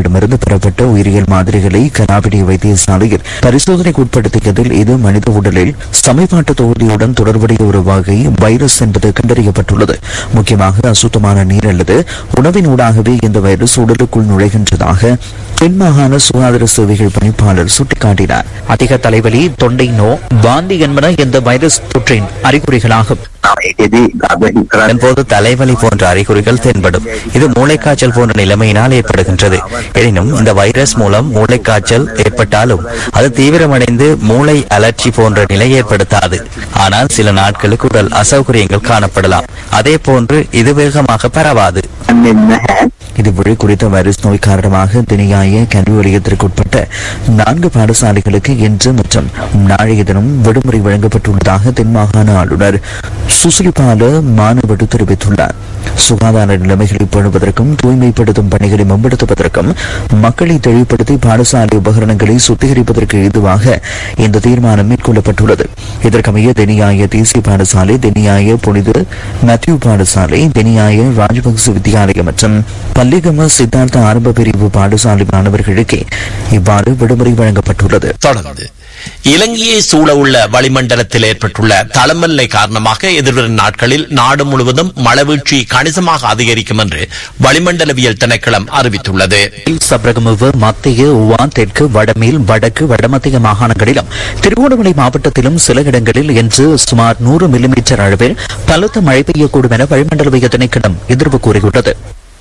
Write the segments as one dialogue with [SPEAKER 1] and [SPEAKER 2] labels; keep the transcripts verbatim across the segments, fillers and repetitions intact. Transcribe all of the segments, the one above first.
[SPEAKER 1] மருத்துவரிடமிருந்து பெறப்பட்ட உயிரியல் மாதிரிகளை கனாபிடி வைத்தியசாலையில் பரிசோதனைக்கு உட்படுத்தியதில் இது மனித உடலில் சமீபாட்டு தொகுதியுடன் தொடர்புடைய ஒரு வகை வைரஸ் என்பது கண்டறியப்பட்டுள்ளது. முக்கியமாக அசுத்தமான நீர் அல்லது உணவின் ஊடாகவே இந்த வைரஸ் உடலுக்குள் நுழைகின்றதாக தென் மாகாண சுகாதார சேவைகள் பணிப்பாளர் சுட்டிக்காட்டினார். அதிக தலைவலி, தொண்டை நோ, வாந்தி என்பன இந்த வைரஸ் தொற்றின் அறிகுறிகளாகும்.
[SPEAKER 2] போது தலைவலி போன்ற அறிகுறிகள் தென்படும். இது மூளைக்காய்ச்சல் போன்ற நிலைமையினால் ஏற்படுகின்றது. எனினும் இந்த வைரஸ் மூலம் மூளைக்காய்ச்சல் ஏற்பட்டாலும் அது தீவிரமடைந்து மூளை அலர்ச்சி போன்ற நிலை ஏற்படுத்தாது. ஆனால் சில நாட்களுக்கு உடல் அசௌகரியங்கள் காணப்படலாம். அதே போன்று இது வேகமாக பரவாது.
[SPEAKER 1] இதுவழி குறித்த வைரஸ் நோய் காரணமாக தினியாய கல்வி வலயத்திற்குட்பட்ட நான்கு பாடசாலைகளுக்கு இன்று மற்றும் நாளைய தினம் விடுமுறை வழங்கப்பட்டுள்ளதாக தென் மாகாண ஆளுநர் சுசிலிபால மானவடு தெரிவித்துள்ளார். சுகாதார நிலைமைகளை பேணுவதற்கும் தூய்மைப்படுத்தும் பணிகளை மேம்படுத்துவதற்கும் மக்களை தெளிவுபடுத்தி பாடசாலை உபகரணங்களை சுத்திகரிப்பதற்கு ஏதுவாக இந்த தீர்மானம் மேற்கொள்ளப்பட்டுள்ளது. இதற்கமைய தெனியாய தேசிய பாடசாலை, தெனியாய புனித மேத்யூ பாடசாலை, தெனியாய ராஜபக்ச வித்தியாலயம் மற்றும் பள்ளிகம சித்தார்த்த ஆரம்ப பிரிவு பாடசாலை மாணவர்களுக்கு இவ்வாறு விடுமுறை வழங்கப்பட்டுள்ளது.
[SPEAKER 3] தொடர்ந்து இலங்கையை சூழ உள்ள வளிமண்டலத்தில் ஏற்பட்டுள்ள தளமல்லை காரணமாக எதிர்வரும் நாட்களில் நாடு முழுவதும் மழைவீழ்ச்சி கணிசமாக அதிகரிக்கும் என்று வளிமண்டலவியல் திணைக்களம் அறிவித்துள்ளது.
[SPEAKER 1] சப்ரகமுவ, மத்திய, உவான், தெற்கு, வடமேல், வடக்கு, வடமத்திய மாகாணங்களிலும் திருகோணமலை மாவட்டத்திலும் சில இடங்களில் இன்று சுமார் நூறு மில்லிமீட்டர் அளவில் பலத்த மழை பெய்யக்கூடும் என வளிமண்டலவியல் திணைக்களம் எதிர்ப்பு கூறியுள்ளது.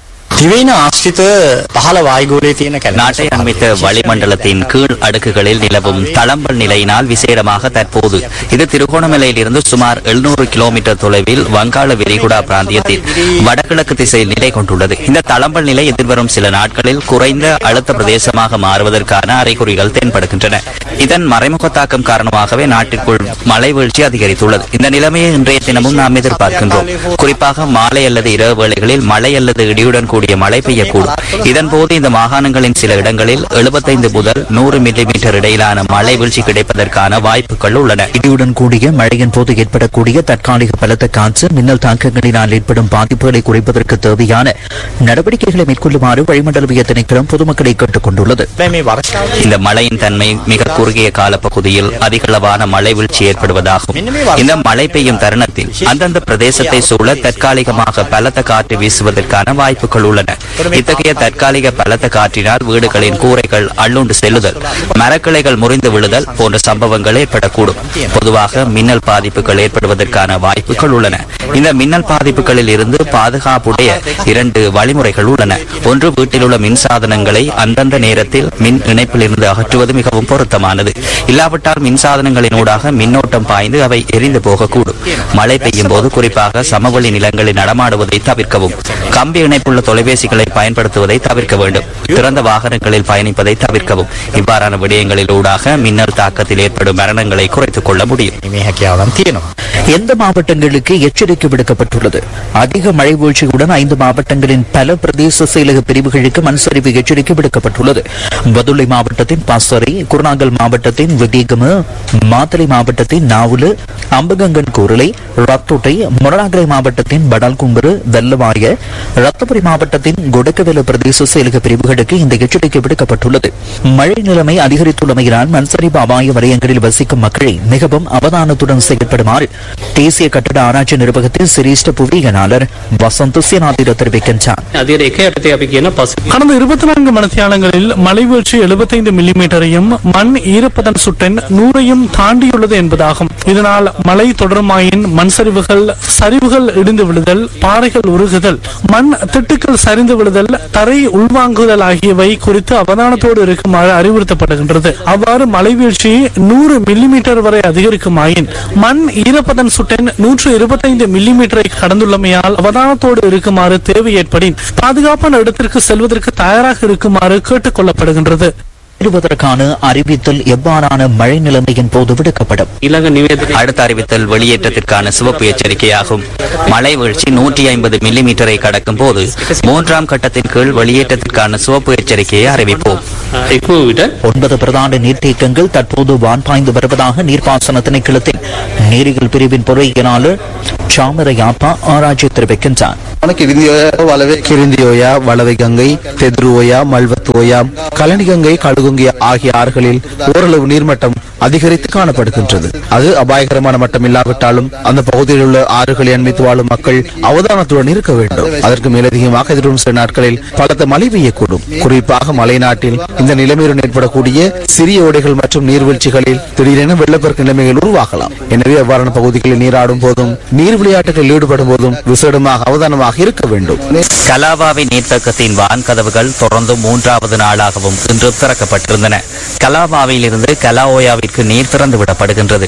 [SPEAKER 2] நாட்டை அமைத்த வளிமண்டலத்தின் கீழ் அடுக்குகளில் நிலவும் தளம்பல் நிலையினால் விசேடமாக தற்போது இது திருகோணமலையில் இருந்து சுமார் எழுநூறு கிலோமீட்டர் தொலைவில் வங்காள விரிகுடா பிராந்தியத்தில் வடகிழக்கு திசையில் நிலை கொண்டுள்ளது. இந்த தளம்பல் நிலை எதிர்வரும் சில நாட்களில் குறைந்த அழுத்த பிரதேசமாக மாறுவதற்கான அறிகுறிகள் தென்படுகின்றன. இதன் மறைமுக தாக்கம் காரணமாகவே நாட்டிற்குள் மழை வீழ்ச்சி அதிகரித்துள்ளது. இந்த நிலைமையை இன்றைய தினமும் நாம் எதிர்பார்க்கின்றோம். குறிப்பாக மாலை அல்லது இரவு வேளைகளில் மழை அல்லது இடியுடன் கூடிய மழை பெய்யக்கூடும். இதன்போது இந்த மாகாணங்களின் சில இடங்களில் எழுபத்தைந்து முதல் நூறு மில்லிமீட்டர் இடையிலான மழை வீழ்ச்சி கிடைப்பதற்கான வாய்ப்புகள் உள்ளன.
[SPEAKER 1] இடியுடன் கூடிய மழையின் போது ஏற்படக்கூடிய தற்காலிக பலத்த காற்று, மின்னல் தாக்கங்களினால் ஏற்படும் பாதிப்புகளை குறைப்பதற்கு தேவையான நடவடிக்கைகளை மேற்கொள்ளுமாறு வளிமண்டலவியல் திணைக்களம் பொதுமக்களை கேட்டுக் கொண்டுள்ளது.
[SPEAKER 2] இந்த மழையின் தன்மை மிக குறுகிய காலப்பகுதியில் அதிகளவான மழை வீழ்ச்சி ஏற்படுவதாகும். இந்த மழை பெய்யும் தருணத்தில் அந்தந்த பிரதேசத்தை சூழ தற்காலிகமாக பலத்த காற்று வீசுவதற்கான வாய்ப்புகள் உள்ளன. இத்தகைய தற்காலிக பலத்த காற்றினால் வீடுகளின் கூரைகள் அள்ளுண்டு செல்லுதல், மரக்கிளைகள் முறிந்து விழுதல் போன்ற சம்பவங்கள் ஏற்படக்கூடும். பொதுவாக மின்னல் பாதிப்புகள் ஏற்படுவதற்கான வாய்ப்புகள் உள்ளன. இந்த மின்னல் பாதிப்புகளில் இருந்து பாதுகாப்புடைய இரண்டு வழிமுறைகள் உள்ளன. ஒன்று, வீட்டில் உள்ள மின் சாதனங்களை அந்தந்த நேரத்தில் மின் இணைப்பில் இருந்து அகற்றுவது மிகவும் பொருத்தமானது. இல்லாவிட்டால் மின் சாதனங்களினூடாக மின்னோட்டம் பாய்ந்து அவை எரிந்து போகக்கூடும். மழை பெய்யும் போது குறிப்பாக சமவெளி நிலங்களில் நடமாடுவதை தவிர்க்கவும். கம்பி இணைப்புள்ள தொலைபேசிகளை பயன்படுத்துவதை தவிர்க்க வேண்டும். திறந்த வாகனங்களில் பயணிப்பதை தவிர்க்கவும். இவ்வாறான விடயங்களில் ஊடாக மின்னல் தாக்கத்தில் ஏற்படும் மரணங்களை குறைத்துக் கொள்ள முடியும்.
[SPEAKER 1] எந்த மாவட்டங்களுக்கு எச்சரிக்கை விடுக்கப்பட்டுள்ளது? அதிக மழை வீழ்ச்சியுடன் ஐந்து மாவட்டங்களின் பல பிரதேச செயலக பிரிவுகளுக்கு மண்சரிவு எச்சரிக்கை விடுக்கப்பட்டுள்ளது. பதுளை மாவட்டத்தின் பாசறை, குருநாகல் மாவட்டத்தின் விதேகம, மாத்தளை மாவட்டத்தின் நாவுலு, அம்பகங்கன் கூரலை, ரத்தோட்டை, மொனராகலை மாவட்டத்தின் படால்கும்பரு, வெள்ளவாய, ரத்தபுரி மாவட்டத்தின் கொடக்கவேல பிரதேச செயலக பிரிவுகளுக்கு இந்த எச்சரிக்கை விடுக்கப்பட்டுள்ளது. மழை நிலைமை அதிகரித்துள்ளமையினால் மண்சரிவு அபாய வலயங்களில் வசிக்கும் மக்களை மிகவும் அவதானத்துடன் செயல்படுமாறு தேசிய கட்டட ஆராய்ச்சி நிர்வாகத்தில் சிரேஷ்ட புவியியலாளர் வசந்த் சேனாதிர தெரிவிக்கின்றார்.
[SPEAKER 4] கடந்த இருபத்தி நான்கு மணித்தியாலங்களில் மழை வீழ்ச்சி எழுபத்தைந்து மில்லிமீட்டரையும் மண் ஈரப்பதன் சுட்டன் நூறையும் தாண்டியுள்ளது என்பதாகும். இதனால் மழை தொடருமாயின் மண் சரிவுகள், சரிவுகள் இடிந்து விழுதல், பாறைகள் உருகுதல், மண் திட்டுக்கள் சரிந்து விழுதல், தரை உள்வாங்குதல் ஆகியவை குறித்து அவதானத்தோடு இருக்குமாறு அறிவுறுத்தப்படுகின்றது. அவ்வாறு மழை வீழ்ச்சி நூறு மில்லிமீட்டர் வரை அதிகரிக்குமாயின் மண் ஈரப்பதன் சுட்டன் நூற்று இருபத்தைந்து மில்லிமீட்டரை கடந்துள்ளமையால் அவதானத்தோடு இருக்குமாறு தேவை ஏற்படின் பாதுகாப்பான இடத்திற்கு செல்வதற்கு தயாராக இருக்குமாறு கேட்டுக் கொள்ளப்படுகின்றது.
[SPEAKER 1] பெறுவதற்கான அறிவித்தல் எவ்வாறான மழை நிலைமையின் போது விடுக்கப்படும்?
[SPEAKER 2] அடுத்த அறிவித்தல் வெளியேற்றத்திற்கான சிவப்பு எச்சரிக்கையாகும். மழை வீழ்ச்சி நூற்றி ஐம்பது மில்லிமீட்டரை கடக்கும் போது மூன்றாம் கட்டத்தின் கீழ் வெளியேற்றத்திற்கான சிவப்பு எச்சரிக்கையை அறிவிப்போம்.
[SPEAKER 1] ஒன்பது பிரதான நீர்த்தேக்கங்கள் தற்போது வான் பாய்ந்து வருவதாக நீர்ப்பாசன திணைக்களத்தின் நீரியல் பிரிவின் பொறியியலாளர் சாமரையாப்பா ஆராய்ச்சி தெரிவிக்கின்றார்.
[SPEAKER 5] கிரிந்தியோயா, வளவை கங்கை, தெத்ருவோயா, மல்வத்தோயா, கலனி கங்கை, கழுகுங்கை ஆகிய ஆறுகளில் ஓரளவு நீர்மட்டம் அதிகரித்து காணப்படுகின்றது. அது அபாயகரமான மட்டம் இல்லாவிட்டாலும் அந்த பகுதியில் உள்ள ஆறுகளை அண்மித்து வாழும் மக்கள் அவதானத்துடன் இருக்க வேண்டும். அதற்கு மேலதிகமாக எதிர்வரும் சில நாட்களில் பலத்த மழை பெய்யக்கூடும். குறிப்பாக மலை நாட்டில் இந்த நிலைமையுடன் ஏற்படக்கூடிய சிறிய ஓடைகள் மற்றும் நீர்வீழ்ச்சிகளில் திடீரென வெள்ளப்பெருக்கு நிலைமைகள் உருவாகலாம். எனவே அவ்வாறான பகுதிகளில் நீராடும் போதும் நீர் விளையாட்டுகளில் ஈடுபடும் போதும் விசேடமாக அவதானமாக இருக்க வேண்டும்.
[SPEAKER 2] கலாவாவி நீர்த்தக்கத்தின் வான்கதவுகள் தொடர்ந்து மூன்றாவது நாளாகவும் இன்று திறக்கப்பட்டிருந்தன. கலாவாவில் இருந்து கலாஓயாவிற்கு நீர் திறந்து விடப்படுகின்றது.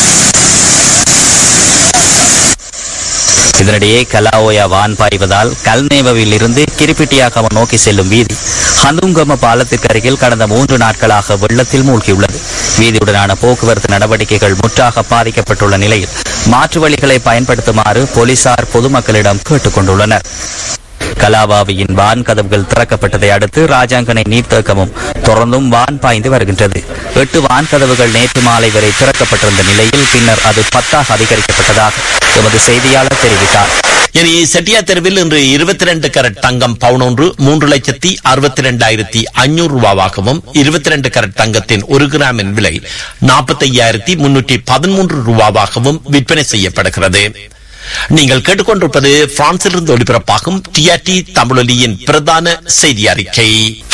[SPEAKER 2] இதனிடையே கலாஓயா வான் பாய்வதால் கல்நேவவில் இருந்து கிரிப்பிட்டியாகம நோக்கி செல்லும் வீதி ஹந்துங்கம பாலத்திற்கு அருகில் கடந்த மூன்று நாட்களாக வெள்ளத்தில் மூழ்கியுள்ளது. வீதியுடனான போக்குவரத்து நடவடிக்கைகள் முற்றாக பாதிக்கப்பட்டுள்ள நிலையில் மாற்று வழிகளை பயன்படுத்துமாறு போலீசார் பொதுமக்களிடம் கேட்டுக் கொண்டுள்ளனர். கலாவாவியின் வான் கதவுகள் திறக்கப்பட்டதை அடுத்து ராஜாங்கனை நீர்த்தேக்கமும் தொடர்ந்தும் வான் பாய்ந்து வருகின்றது. எட்டு வான் கதவுகள் நேற்று மாலை வரை திறக்கப்பட்டிருந்த நிலையில் பின்னர் அது பத்தாக அதிகரிக்கப்பட்டதாக எமது செய்தியாளர் தெரிவித்தார்.
[SPEAKER 3] இனி செட்டியா தெருவில் இன்று இருபத்தி இரண்டு கரட் தங்கம் பவுன் ஒன்று மூன்று லட்சத்தி அறுபத்தி இரண்டாயிரத்தி ஐநூறு ரூபாவாகவும் இருபத்தி இரண்டு கரட் தங்கத்தின் ஒரு கிராமின் விலை நாற்பத்தி ஐயாயிரத்தி முன்னூற்றி பதிமூன்று ரூபாவாகவும் விற்பனை செய்யப்படுகிறது. நீங்கள் கேட்டுக்கொண்டிருப்பது பிரான்சிலிருந்து ஒளிபரப்பாகும் டிஆர்டி தமிழொலியின் பிரதான செய்தி அறிக்கை.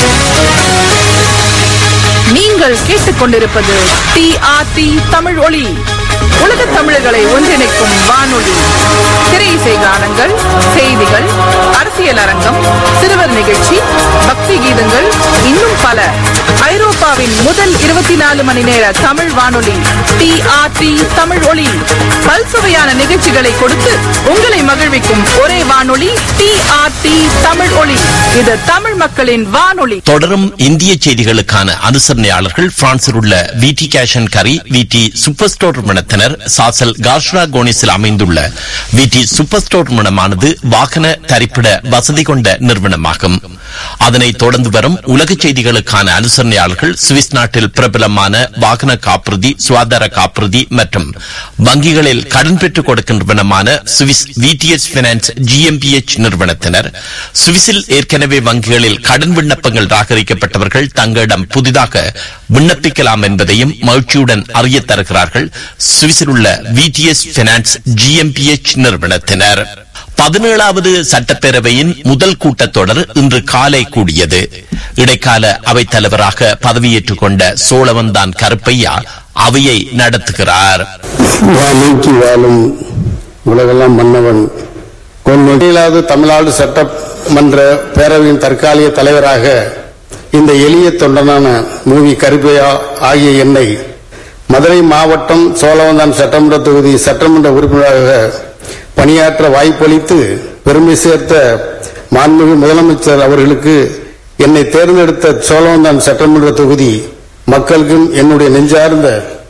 [SPEAKER 6] நீங்கள் கேட்டுக்கொண்டிருப்பது டிஆர்டி தமிழ் ஒலி, உலக தமிழர்களை ஒன்றிணைக்கும் வானொலி. திரையிசை கானங்கள், செய்திகள், அரசியல் அரங்கம், சிறுவர் நிகழ்ச்சி, பக்தி கீதங்கள், இன்னும் பல. ஐரோப்பாவின் முதல் இருபத்தி நாலு மணி நேர தமிழ் வானொலி டிஆர்டி தமிழ் ஒலி. பல்சுவையான நிகழ்ச்சிகளை கொடுத்து உங்களை மகிழ்விக்கும் ஒரே வானொலி டிஆர்டி தமிழ் ஒலி. இது தமிழ் மக்களின் வானொலி.
[SPEAKER 3] தொடரும் இந்திய செய்திகளுக்கான அனுசரணையாளர்கள் பிரான்சில் உள்ள விடி கேஷ் அண்ட் கரி, விடி சூப்பர் ஸ்டோர் நிறுவனத்தினர். சாசல் கார்ஷ்ரா கோனிஸில் அமைந்துள்ள விடி சூப்பர் ஸ்டோர் நிறுவனமானது வாகன தரிப்பிட வசதி கொண்ட நிறுவனமாகும். அதனைத் தொடர்ந்து வரும் உலக செய்திகளுக்கான அனுசரணையாளர்கள் சுவிஸ் நாட்டில் பிரபலமான வாகன காப்புறுதி, சுகாதார காப்புறுதி மற்றும் வங்கிகளில் கடன் பெற்றுக் கொடுக்கின்றன சுவிஸ் விடிஎஸ் பைனான்ஸ் ஜிஎம்பிஎச் நிறுவனத்தினர். சுவிஸில் ஏற்கனவே வங்கிகளில் கடன் விண்ணப்பங்கள் ராகரிக்கப்பட்டவர்கள் தங்களிடம் புதிதாக விண்ணப்பிக்கலாம் என்பதையும் மகிழ்ச்சியுடன் அறிய தருகிறார்கள் சுவிஸில் உள்ள விடிஎஸ் பைனான்ஸ் ஜிஎம்பிஎச் நிறுவனத்தினர். பதினேழாவது சட்டப்பேரவையின் முதல் கூட்டத்தொடர் இன்று காலை கூடியது. இடைக்கால அவைத் தலைவராக பதவியேற்றுக் கொண்ட சோழவந்தான் கருப்பையா அவையை நடத்துகிறார்.
[SPEAKER 7] வாழும் உலகெல்லாம் மன்னவன் பதினேழாவது தமிழ்நாடு சட்டமன்ற பேரவையின் தற்காலிக தலைவராக இந்த எளிய தொண்டனான மூவி கருப்பையா ஆகிய என்னை மதுரை மாவட்டம் சோழவந்தான் சட்டமன்ற தொகுதி சட்டமன்ற உறுப்பினராக பணியாற்ற வாய்ப்பளித்து பெருமை சேர்த்த மாண்புமிகு முதலமைச்சர் அவர்களுக்கு என்னை தேர்ந்தெடுத்த சோழவந்தான் சட்டமன்ற தொகுதி மக்களுக்கும் என்னுடைய நெஞ்சார்ந்த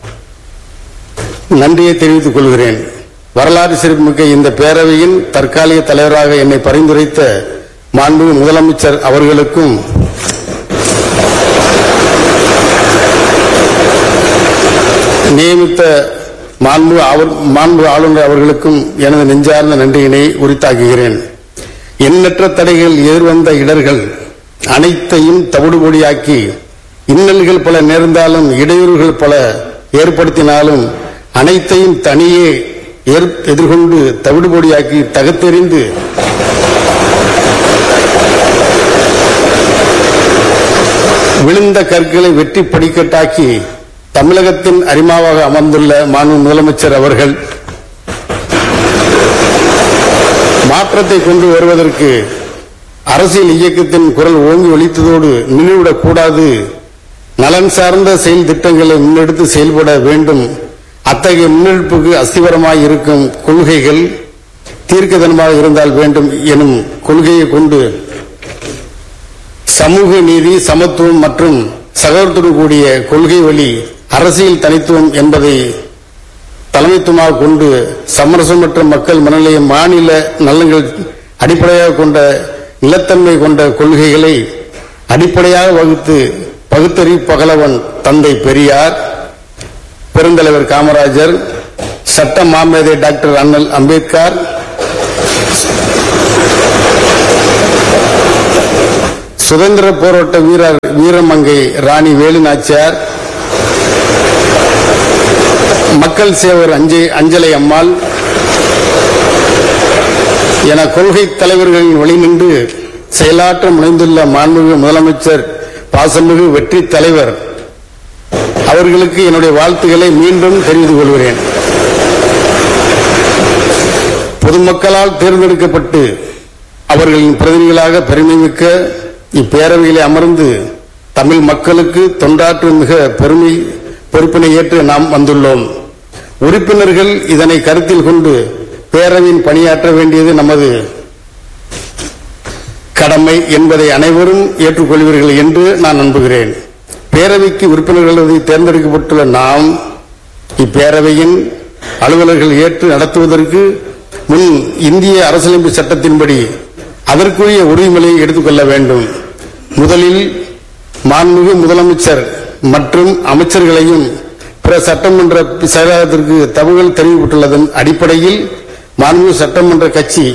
[SPEAKER 7] நன்றியை தெரிவித்துக் கொள்கிறேன். வரலாறு சிறப்புமிக்க இந்த பேரவையின் தற்காலிக தலைவராக என்னை பரிந்துரைத்த மாண்புமிகு முதலமைச்சர் அவர்களுக்கும் நியமித்த மாண்பு மாண்பு ஆளுநர் அவர்களுக்கும் எனது நெஞ்சார்ந்த நன்றியினை உரித்தாக்குகிறேன். எண்ணற்ற தடைகள் எதிர்வந்த இடர்கள் அனைத்தையும் தவிடுபொடியாக்கி, இன்னல்கள் பல நேர்ந்தாலும் இடையூறுகள் பல ஏற்படுத்தினாலும் அனைத்தையும் தனியே எதிர்கொண்டு தவிடுபொடியாக்கி தகத்தெறிந்து விழுந்த கற்களை வெற்றி படிக்கட்டாக்கி தமிழகத்தின் அரிமாவாக அமர்ந்துள்ள மாண்பு முதலமைச்சர் அவர்கள் மாற்றத்தை கொண்டு வருவதற்கு அரசியல் இயக்கத்தின் குரல் ஓங்கி ஒலித்ததோடு நின்றுவிடக் கூடாது, நலன் சார்ந்த செயல் திட்டங்களை முன்னெடுத்து செயல்பட வேண்டும். அத்தகைய முன்னெடுப்புக்கு அஸ்திவரமாய் இருக்கும் கொள்கைகள் தீர்க்கதனமாக இருந்தால் வேண்டும் எனும் கொள்கையை கொண்டு சமூக நீதி, சமத்துவம் மற்றும் சகோதரத்துடன் கூடிய கொள்கை வழி அரசியல் தனித்துவம் என்பதை தலைமைத்துவமாக கொண்டு சமரசமற்ற மக்கள் மனநிலைய மாநில நலன்கள் அடிப்படையாக கொண்ட நிலத்தன்மை கொண்ட கொள்கைகளை அடிப்படையாக வகுத்து பகுத்தறி பகலவன் தந்தை பெரியார், பெருந்தலைவர் காமராஜர், சட்ட மாமேதை டாக்டர் அண்ணல் அம்பேத்கர், சுதந்திர போராட்ட வீரர் வீரமங்கை ராணி வேலு நாச்சியார், மக்கள் சேவர் அஞ்சலை அம்மாள் என கொள்கை தலைவர்களின் வழி நின்று செயலாற்ற முனைந்துள்ள மாண்புமிகு முதலமைச்சர் பாசமிகு வெற்றி தலைவர் அவர்களுக்கு என்னுடைய வாழ்த்துக்களை மீண்டும் தெரிவித்துக் கொள்கிறேன். பொதுமக்களால் தேர்ந்தெடுக்கப்பட்டு அவர்களின் பிரதிநிதிகளாக பெருமைமிக்க இப்பேரவையிலே அமர்ந்து தமிழ் மக்களுக்கு தொண்டாற்றும் மிக பெருமை பொறுப்பினை ஏற்று நாம் வந்துள்ளோம். உறுப்பினர்கள் இதனை கருத்தில் கொண்டு பேரவையின் பணியாற்ற வேண்டியது நமது கடமை என்பதை அனைவரும் ஏற்றுக்கொள்வீர்கள் என்று நான் நம்புகிறேன். பேரவைக்கு உறுப்பினர்களது தேர்ந்தெடுக்கப்பட்டுள்ள நாம் இப்பேரவையின் அலுவலர்கள் ஏற்று நடத்துவதற்கு முன் இந்திய அரசியலமைப்பு சட்டத்தின்படி அதற்குரிய உரிமையை எடுத்துக்கொள்ள வேண்டும். முதலில் மாண்புமிகு முதலமைச்சர் மற்றும் அமைச்சர்களையும் பிற சட்டமன்ற செயலாளத்திற்கு தகவல் தெரிவிக்கப்பட்டுள்ளதன் அடிப்படையில் மாண்புமிகு சட்டமன்ற கட்சி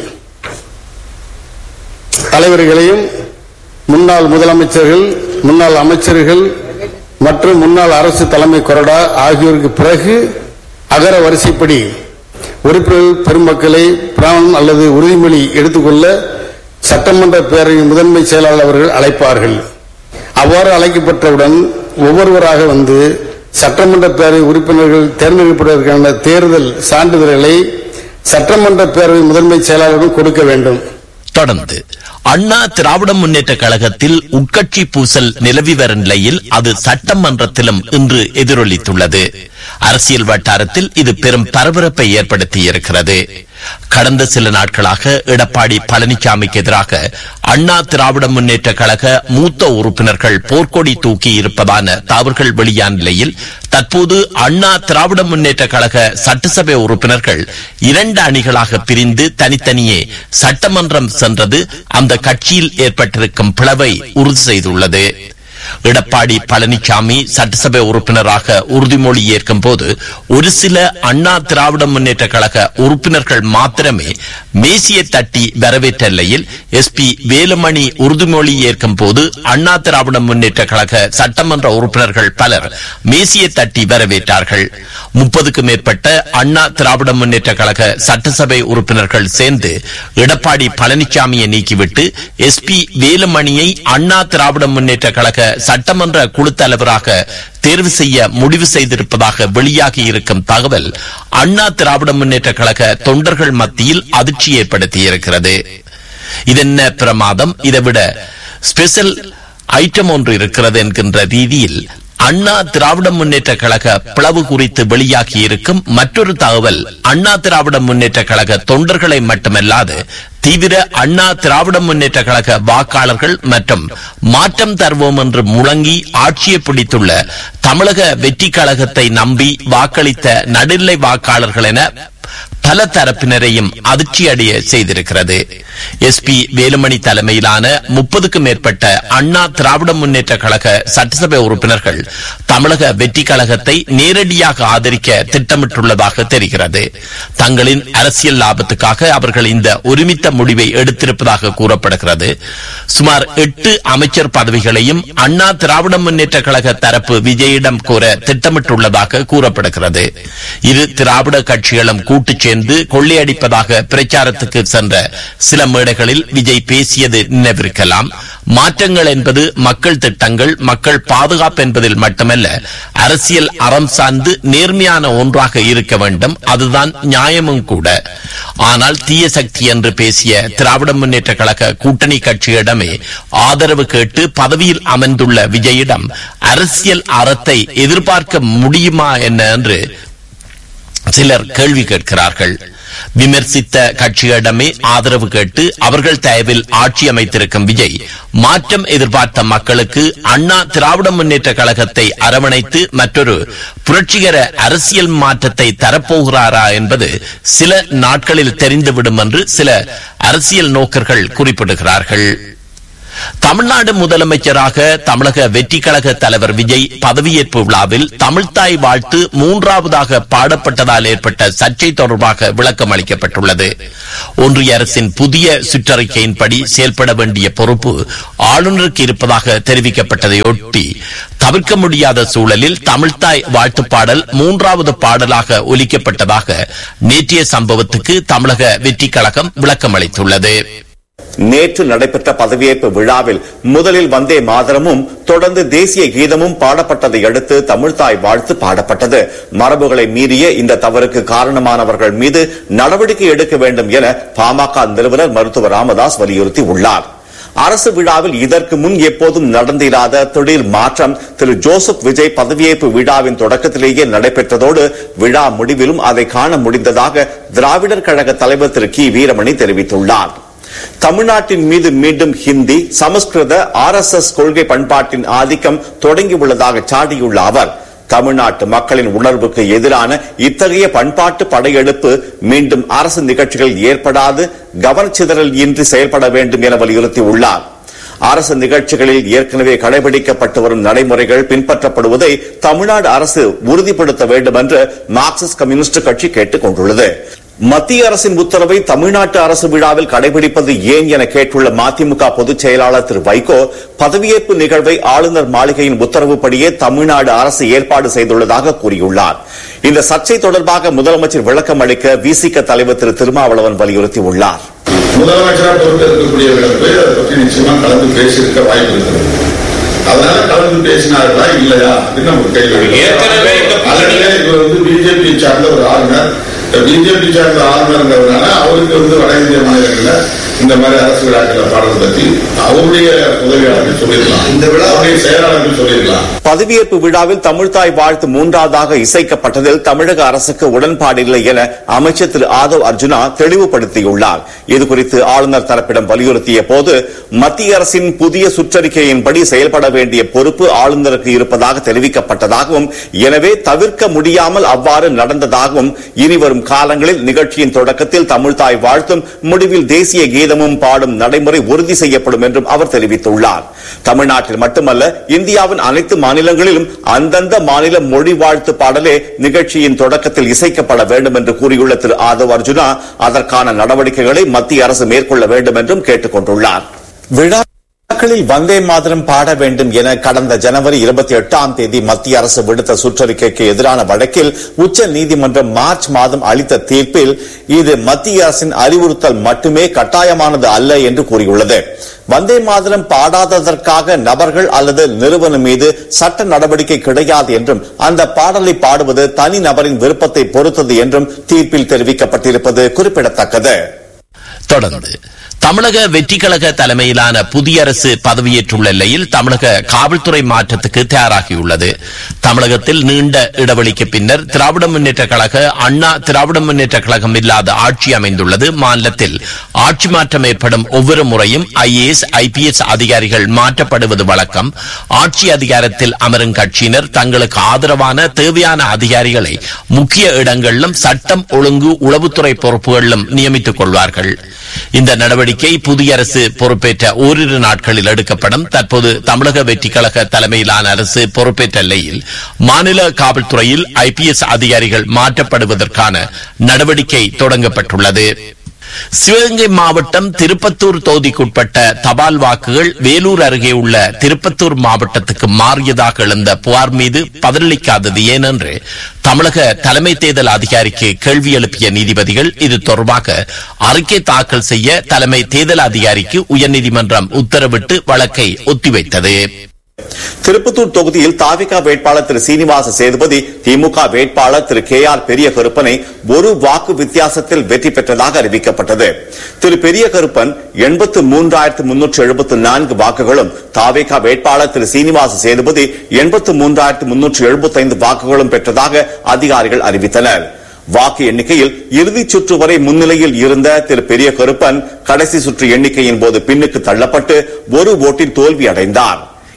[SPEAKER 7] தலைவர்களையும் முன்னாள் முதலமைச்சர்கள், முன்னாள் அமைச்சர்கள் மற்றும் முன்னாள் அரசு தலைமை கொறடா ஆகியோருக்கு பிறகு அகர வரிசைப்படி உறுப்பினர்கள் பெருமக்களை பிராமணம் அல்லது உறுதிமொழி எடுத்துக்கொள்ள சட்டமன்ற பேரவை முதன்மை செயலாளர் அவர்கள் அழைப்பார்கள். அவ்வாறு அழைக்கப்பட்டவுடன் ஒவ்வொருவராக வந்து சட்டமன்ற பேரவை உறுப்பினர்கள் தேர்ந்தெடுப்பதற்கான தேர்தல் சான்றிதழ்களை சட்டமன்ற பேரவை முதன்மை செயலாளரிடம் கொடுக்க வேண்டும்.
[SPEAKER 3] தொடர்ந்து அண்ணா திராவிட முன்னேற்ற கழகத்தில் உட்கட்சி பூசல் நிலவி வரும் நிலையில் அது சட்டமன்றத்திலும் இன்று எதிரொலித்துள்ளது. அரசியல் வட்டாரத்தில் இது பெரும் பரபரப்பை ஏற்படுத்தி இருக்கிறது. கடந்த சில நாட்களாக எடப்பாடி பழனிசாமிக்கு எதிராக அண்ணா திராவிட முன்னேற்ற கழக மூத்த உறுப்பினர்கள் போர்க்கொடி தூக்கி இருப்பதான தகவல்கள் வெளியான நிலையில் தற்போது அண்ணா திராவிட முன்னேற்ற கழக சட்டசபை உறுப்பினர்கள் இரண்டு அணிகளாக பிரிந்து தனித்தனியே சட்டமன்றம் சென்றது அந்த கட்சியில் ஏற்பட்டிருக்கும் பிளவை உறுதி செய்துள்ளது. எடப்பாடி பழனிசாமி சட்டசபை உறுப்பினராக உறுதிமொழி ஏற்கும் போது ஒரு சில அண்ணா திராவிட முன்னேற்ற கழக உறுப்பினர்கள் மாத்திரமே மேசியை தட்டி வரவேற்ற நிலையில் எஸ் பி வேலுமணி உறுதிமொழி ஏற்கும் போது அண்ணா திராவிட முன்னேற்ற கழக சட்டமன்ற உறுப்பினர்கள் பலர் மேசியை தட்டி வரவேற்றார்கள். முப்பதுக்கும் மேற்பட்ட அண்ணா திராவிட முன்னேற்ற கழக சட்டசபை உறுப்பினர்கள் சேர்ந்து எடப்பாடி பழனிசாமியை நீக்கிவிட்டு எஸ் பி வேலுமணியை அண்ணா திராவிட முன்னேற்ற கழக சட்டமன்ற குழு தலைவராக தேர்வு செய்ய முடிவு செய்திருப்பதாக வெளியாகி இருக்கும் தகவல் அண்ணா திராவிட முன்னேற்ற கழக தொண்டர்கள் மத்தியில் அதிர்ச்சி ஏற்படுத்தி இருக்கிறது. இதென்ன பிரமாதம், இதைவிட ஸ்பெஷல் ஐட்டம் ஒன்று இருக்கிறது என்கின்ற ரீதியில் அண்ணா திராவிட முன்னேற்ற கழக பிளவு குறித்து வெளியாகி இருக்கும் மற்றொரு தகவல் அண்ணா திராவிட முன்னேற்ற கழக தொண்டர்களை மட்டுமல்லாது தீவிர அண்ணா திராவிட முன்னேற்ற கழக வாக்காளர்கள் மற்றும் மாற்றம் தருவோம் என்று முழங்கி ஆட்சியை பிடித்துள்ள தமிழக வெற்றி கழகத்தை நம்பி வாக்களித்த நடுநிலை வாக்காளர்கள் என பல தரப்பினரையும் அதிர்ச்சி அடைய செய்திருக்கிறது. எஸ் பி வேலுமணி தலைமையிலான முப்பதுக்கும் மேற்பட்ட அண்ணா திராவிட முன்னேற்ற கழக சட்டசபை உறுப்பினர்கள் தமிழக வெற்றி கழகத்தை நேரடியாக ஆதரிக்க திட்டமிட்டுள்ளதாக தெரிகிறது. தங்களின் அரசியல் லாபத்துக்காக அவர்கள் இந்த ஒருமித்த முடிவை எடுத்திருப்பதாக கூறப்படுகிறது. சுமார் எட்டு அமைச்சர் பதவிகளையும் அண்ணா திராவிட முன்னேற்ற கழக தரப்பு விஜயிடம் கோர திட்டமிட்டுள்ளதாக கூறப்படுகிறது. இரு திராவிட கட்சிகளும் கூட்டு சேர்ந்து கொள்ளையடிப்பதாக பிரச்சாரத்துக்கு சென்ற சில மேடைகளில் விஜய் பேசியது நினைவிருக்கலாம். மாற்றங்கள் என்பது மக்கள் திட்டங்கள், மக்கள் பாதுகாப்பு என்பதில் மட்டுமல்ல, அரசியல் அறம் சார்ந்து நேர்மையான ஒன்றாக இருக்க வேண்டும், அதுதான் நியாயமும் கூட. ஆனால் தீய சக்தி என்று பேசிய திராவிட முன்னேற்ற கழக கூட்டணி கட்சியிடமே ஆதரவு கேட்டு பதவியில் அமர்ந்துள்ள விஜயிடம் அரசியல் அறத்தை எதிர்பார்க்க முடியுமா என்ன என்று சிலர் கேள்வி கேட்கிறார்கள். விமர்சித்த கட்சியிடமே ஆதரவு கேட்டு அவர்கள் தயவில் ஆட்சி அமைத்திருக்கும் விஜய் மாற்றம் எதிர்பார்த்த மக்களுக்கு அண்ணா திராவிட முன்னேற்ற கழகத்தை அரவணைத்து மற்றொரு புரட்சிகர அரசியல் மாற்றத்தை தரப்போகிறாரா என்பது சில நாட்களில் தெரிந்துவிடும் என்று சில அரசியல் நோக்கர்கள் குறிப்பிடுகிறார்கள். தமிழ்நாடு முதலமைச்சராக தமிழக வெற்றி கழக தலைவர் விஜய் பதவியேற்பு விழாவில் தமிழ்த்தாய் வாழ்த்து மூன்றாவதாக பாடப்பட்டதால் ஏற்பட்ட சர்ச்சை தொடர்பாக விளக்கம் அளிக்கப்பட்டுள்ளது. ஒன்றிய அரசின் புதிய சுற்றறிக்கையின்படி செயல்பட வேண்டிய பொறுப்பு ஆளுநருக்கு இருப்பதாக தெரிவிக்கப்பட்டதையொட்டி தவிர்க்க முடியாத சூழலில் தமிழ்த்தாய் வாழ்த்து பாடல் மூன்றாவது பாடலாக ஒலிக்கப்பட்டதாக நேற்றைய சம்பவத்துக்கு தமிழக வெற்றி கழகம் விளக்கம் அளித்துள்ளது.
[SPEAKER 8] நேற்று நடைபெற்ற பதவியேற்பு விழாவில் முதலில் வந்தே மாதரமும் தொடர்ந்து தேசிய கீதமும் பாடப்பட்டதை அடுத்து தமிழ்த்தாய் வாழ்த்து பாடப்பட்டது. மரபுகளை மீறிய இந்த தவறுக்கு காரணமானவர்கள் மீது நடவடிக்கை எடுக்க வேண்டும் என பாமக நிறுவனர் மருத்துவர் ராமதாஸ் வலியுறுத்தி உள்ளார். அரசு விழாவில் இதற்கு முன் எப்போதும் நடந்திராத திடீர் மாற்றம் திரு ஜோசப் விஜய் பதவியேற்பு விழாவின் தொடக்கத்திலேயே நடைபெற்றதோடு விழா முடிவிலும் அதை காண முடிந்ததாக திராவிடர் கழக தலைவர் திரு கி வீரமணி தெரிவித்துள்ளார். தமிழ்நாட்டின் மீது மீண்டும் ஹிந்தி, சமஸ்கிருத, ஆர் எஸ் எஸ் கொள்கை பண்பாட்டின் ஆதிக்கம் தொடங்கியுள்ளதாக சாடியுள்ள அவர் தமிழ்நாட்டு மக்களின் உணர்வுக்கு எதிரான இத்தகைய பண்பாட்டு படையெடுப்பு மீண்டும் அரசு நிகழ்ச்சிகளில் ஏற்படாது கவனச்சிதறல் இன்றி செயல்பட வேண்டும் என வலியுறுத்தியுள்ளார். அரசு நிகழ்ச்சிகளில் ஏற்கனவே கடைபிடிக்கப்பட்டு வரும் நடைமுறைகள் பின்பற்றப்படுவதை தமிழ்நாடு அரசு உறுதிப்படுத்த வேண்டும் என்று மார்க்சிஸ்ட் கம்யூனிஸ்ட் கட்சி கேட்டுக் கொண்டுள்ளது. மத்திய அரசின் உத்தரவை தமிழ்நாட்டு அரசு விழாவில் கடைபிடிப்பது ஏன் என கேட்டுள்ள மதிமுக பொதுச் செயலாளர் திரு வைகோ பதவியேற்பு நிகழ்வை ஆளுநர் மாளிகையின் உத்தரவுப்படியே தமிழ்நாடு அரசு ஏற்பாடு செய்துள்ளதாக கூறியுள்ளார். இந்த சர்ச்சை தொடர்பாக முதலமைச்சர் விளக்கம் அளிக்க விசிக தலைவர் திரு திருமாவளவன் வலியுறுத்தியுள்ளார்.
[SPEAKER 9] முதலமைச்சராக பொறுப்பேற்கக்கூடியவர்கள் போய் அதை பற்றி நிச்சயமா கலந்து பேசியிருக்க வாய்ப்பு இருக்கிறது. அதனால கலந்து பேசினார்களா இல்லையா அப்படின்னு நமக்கு கேள்வி. ஏற்கனவே இவர் வந்து பிஜேபி சார்ந்த ஒரு ஆளுநர், பிஜேபி சார்ந்த ஆளுநர்ங்கிறதுனால அவருக்கு வந்து வட இந்திய மாநிலங்களில் இந்த மாதிரி அரசு விழாக்களை பாடுறது பற்றி அவருடைய உதவியாளர்கள் சொல்லியிருக்கலாம், இந்த விழாவுடைய செயலாளர்கள் சொல்லியிருக்கலாம்.
[SPEAKER 8] பதவியேற்பு விழாவில் தமிழ்த்தாய் வாழ்த்து மூன்றாவதாக இசைக்கப்பட்டதில் தமிழக அரசுக்கு உடன்பாடில்லை என அமைச்சர் திரு ஆதவ் அர்ஜுனா தெளிவுபடுத்தியுள்ளார். இதுகுறித்து ஆளுநர் தரப்பிடம் வலியுறுத்திய போது மத்திய அரசின் புதிய சுற்றறிக்கையின்படி செயல்பட வேண்டிய பொறுப்பு ஆளுநருக்கு இருப்பதாக தெரிவிக்கப்பட்டதாகவும் எனவே தவிர்க்க முடியாமல் அவ்வாறு நடந்ததாகவும் இனிவரும் காலங்களில் நிகழ்ச்சியின் தொடக்கத்தில் தமிழ்த்தாய் வாழ்த்தும் முடிவில் தேசிய கீதமும் பாடும் நடைமுறை உறுதி செய்யப்படும் என்றும் அவர் தெரிவித்துள்ளார். தமிழ்நாட்டில் மட்டுமல்ல இந்தியாவின் அனைத்து மாநிலங்களிலும் அந்தந்த மாநில மொழி வாழ்த்து பாடலே நிகழ்ச்சியின் தொடக்கத்தில் இசைக்கப்பட வேண்டும் என்று கூறியுள்ள திரு ஆதவ் அர்ஜுனா அதற்கான நடவடிக்கைகளை மத்திய அரசு மேற்கொள்ள வேண்டும் என்றும் கேட்டுக் கொண்டுள்ளார். விழாக்களில் வந்தே மாதரம் பாட வேண்டும் என கடந்த ஜனவரி இருபத்தி எட்டாம் தேதி மத்திய அரசு விடுத்த சுற்றறிக்கைக்கு எதிரான வழக்கில் உச்ச நீதிமன்றம் மார்ச் மாதம் அளித்த தீர்ப்பில் இது மத்திய அரசின் அறிவுறுத்தல் மட்டுமே கட்டாயமானது அல்ல என்று கூறியுள்ளது. வந்தே மாதரம் பாடாததற்காக நபர்கள் அல்லது நிறுவனம் மீது சட்ட நடவடிக்கை கிடையாது என்றும் அந்த பாடலை பாடுவது தனி நபரின் விருப்பத்தை பொறுத்தது என்றும் தீர்ப்பில் தெரிவிக்கப்பட்டிருப்பது குறிப்பிடத்தக்கது.
[SPEAKER 3] தொடர்ந்து தமிழக வெற்றி கழக தலைமையிலான புதிய அரசு பதவியேற்றுள்ள நிலையில் தமிழக காவல்துறை மாற்றத்துக்கு தயாராகியுள்ளது. தமிழகத்தில் நீண்ட இடைவெளிக்கு பின்னர் திராவிட முன்னேற்ற கழக அண்ணா திராவிட முன்னேற்ற கழகம் இல்லாத ஆட்சி அமைந்துள்ளது. மாநிலத்தில் ஆட்சி மாற்றம் ஏற்படும் ஒவ்வொரு முறையும் ஐ A S I P S அதிகாரிகள் மாற்றப்படுவது வழக்கம். ஆட்சி அதிகாரத்தில் அமரும் கட்சியினர் தங்களுக்கு ஆதரவான தேவையான அதிகாரிகளை முக்கிய இடங்களிலும் சட்டம் ஒழுங்கு உளவுத்துறை பொறுப்புகளிலும் நியமித்துக் கொள்வார்கள். இந்த நடவடிக்கை புதிய அரசு பொறுப்பேற்ற ஓரிரு நாட்களில் எடுக்கப்படும். தற்போது தமிழக வெற்றி கழக தலைமையிலான அரசு பொறுப்பேற்ற நிலையில் மாநில காவல்துறையில் ஐ பி எஸ் அதிகாரிகள் மாற்றப்படுவதற்கான நடவடிக்கை தொடங்கப்பட்டுள்ளது. சிவகங்கை மாவட்டம் திருப்பத்தூர் தொகுதிக்குட்பட்ட தபால் வாக்குகள் வேலூர் அருகே உள்ள திருப்பத்தூர் மாவட்டத்துக்கு மாறியதாக எழுந்த புகார் மீது பதிலளிக்காதது ஏனென்று தமிழக தலைமை தேர்தல் அதிகாரிக்கு கேள்வி எழுப்பிய நீதிபதிகள் இது தொடர்பாக அறிக்கை தாக்கல் செய்ய தலைமை தேர்தல் அதிகாரிக்கு உயர்நீதிமன்றம் உத்தரவிட்டு வழக்கை ஒத்திவைத்தது.
[SPEAKER 8] திருப்பத்தூர் தொகுதியில் தாவிக வேட்பாளர் திரு சீனிவாச சேதுபதி திமுக வேட்பாளர் திரு கே ஆர் பெரிய கருப்பனை ஒரு வாக்கு வித்தியாசத்தில் வெற்றி பெற்றதாக அறிவிக்கப்பட்டது. திரு பெரிய கருப்பன் எண்பத்து மூன்றாயிரத்து முன்னூற்று எழுபத்து நான்கு வாக்குகளும் தாவிக வேட்பாளர் திரு சீனிவாச சேதுபதி எண்பத்து மூன்றாயிரத்து முன்னூற்று எழுபத்தி ஐந்து வாக்குகளும் பெற்றதாக அதிகாரிகள் அறிவித்தனர். வாக்கு எண்ணிக்கையில் இறுதிச் சுற்று வரை முன்னிலையில் இருந்த திரு பெரிய கருப்பன் கடைசி சுற்று எண்ணிக்கையின் போது பின்னுக்கு தள்ளப்பட்டு ஒரு ஓட்டில் தோல்வி அடைந்தார்.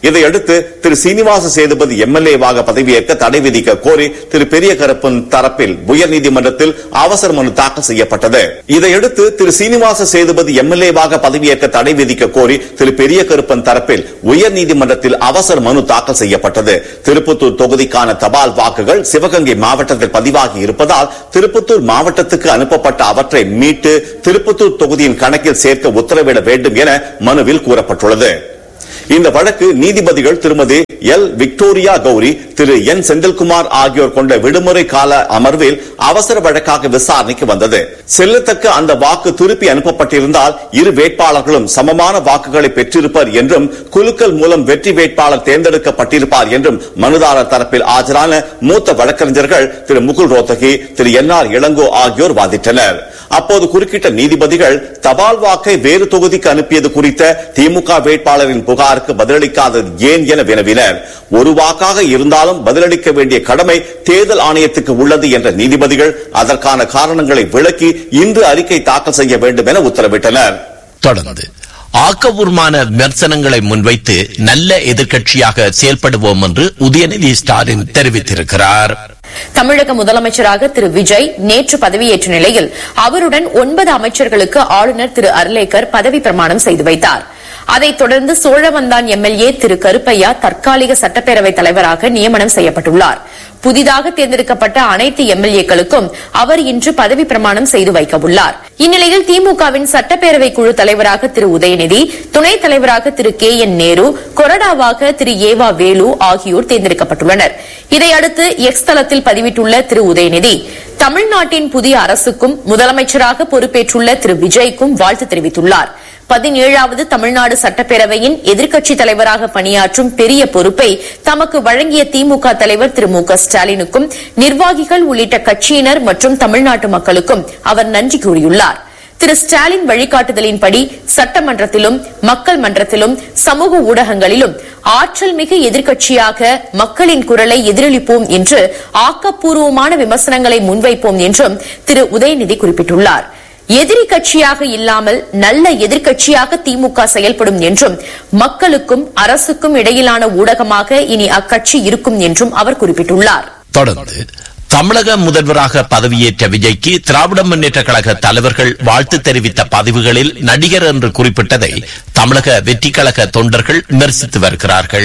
[SPEAKER 8] இதையடுத்து திரு சீனிவாச சேதுபதி எம்எல்ஏவாக பதவியேற்க தடை விதிக்க கோரி திரு பெரிய கருப்பன் தரப்பில் உயர்நீதிமன்றத்தில் அவசர மனு தாக்கல் செய்யப்பட்டது. இதையடுத்து திரு சீனிவாச சேதுபதி எம்எல்ஏவாக பதவியேற்க தடை விதிக்க கோரி திரு பெரிய கருப்பன் தரப்பில் உயர்நீதிமன்றத்தில் அவசர மனு தாக்கல் செய்யப்பட்டது. திருப்பத்தூர் தொகுதிக்கான தபால் வாக்குகள் சிவகங்கை மாவட்டத்தில் பதிவாகி இருப்பதால் திருப்பத்தூர் மாவட்டத்துக்கு அனுப்பப்பட்ட அவற்றை மீட்டு திருப்பத்தூர் தொகுதியின் கணக்கில் சேர்க்க உத்தரவிட வேண்டும் என மனுவில் கூறப்பட்டுள்ளது. இந்த வழக்கு நீதிபதிகள் திருமதி எல் விக்டோரியா கௌரி, திரு என் செந்தில்குமார் ஆகியோர் கொண்ட விடுமுறை கால அமர்வில் அவசர வழக்காக விசாரணைக்கு வந்தது. செல்லத்தக்க அந்த வாக்கு திருப்பி அனுப்பப்பட்டிருந்தால் இரு வேட்பாளர்களும் சமமான வாக்குகளை பெற்றிருப்பர் என்றும் குலுக்கல் மூலம் வெற்றி வேட்பாளர் தேர்ந்தெடுக்கப்பட்டிருப்பார் என்றும் மனுதாரர் தரப்பில் ஆஜரான மூத்த வழக்கறிஞர்கள் திரு முகுல் ரோத்தகி, திரு என் ஆர் இளங்கோ ஆகியோர் வாதிட்டனர். அப்போது குறுக்கிட்ட நீதிபதிகள் தபால் வாக்கை வேறு தொகுதிக்கு அனுப்பியது குறித்த திமுக வேட்பாளரின் புகாருக்கு பதிலளிக்காதது ஏன் என வினவினர். ஒரு வாக்காக இருந்தாலும் பதிலளிக்க வேண்டிய கடமை தேர்தல் ஆணையத்துக்கு உள்ளது என்ற நீதிபதிகள் அதற்கான காரணங்களை விளக்கி இன்று அறிக்கை தாக்கல் செய்ய வேண்டும் என உத்தரவிட்டனர்.
[SPEAKER 3] தொடர்ந்து ஆக்கபூர்வமான விமர்சனங்களை முன்வைத்து நல்ல எதிர்க்கட்சியாக செயல்படுவோம் என்று உதயநிதி ஸ்டாலின் தெரிவித்திருக்கிறார்.
[SPEAKER 10] தமிழக முதலமைச்சராக திரு விஜய் நேற்று பதவியேற்ற நிலையில் அவருடன் ஒன்பது அமைச்சர்களுக்கு ஆளுநர் திரு அர்லேக்கர் பதவி பிரமாணம் செய்து வைத்தார். அதைத் தொடர்ந்து சோழவந்தான் எம்எல்ஏ திரு கருப்பையா தற்காலிக சட்டப்பேரவைத் தலைவராக நியமனம் செய்யப்பட்டுள்ளார். புதிதாக தேர்ந்தெடுக்கப்பட்ட அனைத்து எம்எல்ஏக்களுக்கும் அவர் இன்று பதவி பிரமாணம் செய்து வைக்க உள்ளார். இந்நிலையில் திமுகவின் சட்டப்பேரவை குழு தலைவராக திரு உதயநிதி, துணைத் தலைவராக திரு கே என் நேரு, கொறடாவாக திரு ஏவா வேலு ஆகியோர் தேர்ந்தெடுக்கப்பட்டுள்ளனர். இதையடுத்து எக்ஸ் தளத்தில் பதிவிட்டுள்ள திரு உதயநிதி, தமிழ்நாட்டின் புதிய அரசுக்கும் முதலமைச்சராக பொறுப்பேற்றுள்ள திரு விஜய்க்கும் வாழ்த்து தெரிவித்துள்ளார். பதினேழாவது தமிழ்நாடு சட்டப்பேரவையின் எதிர்க்கட்சித் தலைவராக பணியாற்றும் பெரிய பொறுப்பை தமக்கு வழங்கிய திமுக தலைவர் திரு மு க ஸ்டாலினுக்கும் நிர்வாகிகள் உள்ளிட்ட கட்சியினர் மற்றும் தமிழ்நாட்டு மக்களுக்கும் அவர் நன்றி கூறியுள்ளார். திரு ஸ்டாலின் வழிகாட்டுதலின்படி சட்டமன்றத்திலும் மக்கள் மன்றத்திலும் சமூக ஊடகங்களிலும் ஆற்றல் மிகு எதிர்க்கட்சியாக மக்களின் குரலை எதிரொலிப்போம் என்று ஆக்கப்பூர்வமான விமர்சனங்களை முன்வைப்போம் என்றும் திரு உதயநிதி குறிப்பிட்டுள்ளார். எதிரி கட்சியாக இல்லாமல் நல்ல எதிர்க்கட்சியாக திமுக செயல்படும் என்றும் மக்களுக்கும் அரசுக்கும் இடையிலான ஊடகமாக இனி அக்கட்சி இருக்கும் என்றும் அவர் குறிப்பிட்டுள்ளார்.
[SPEAKER 3] தொடர்ந்து தமிழக முதல்வராக பதவியேற்ற விஜய்க்கு திராவிட முன்னேற்ற கழக தலைவர்கள் வாழ்த்து தெரிவித்த பதிவுகளில் நடிகர் என்று குறிப்பிட்டதை தமிழக வெற்றி கழக தொண்டர்கள் விமர்சித்து வருகிறார்கள்.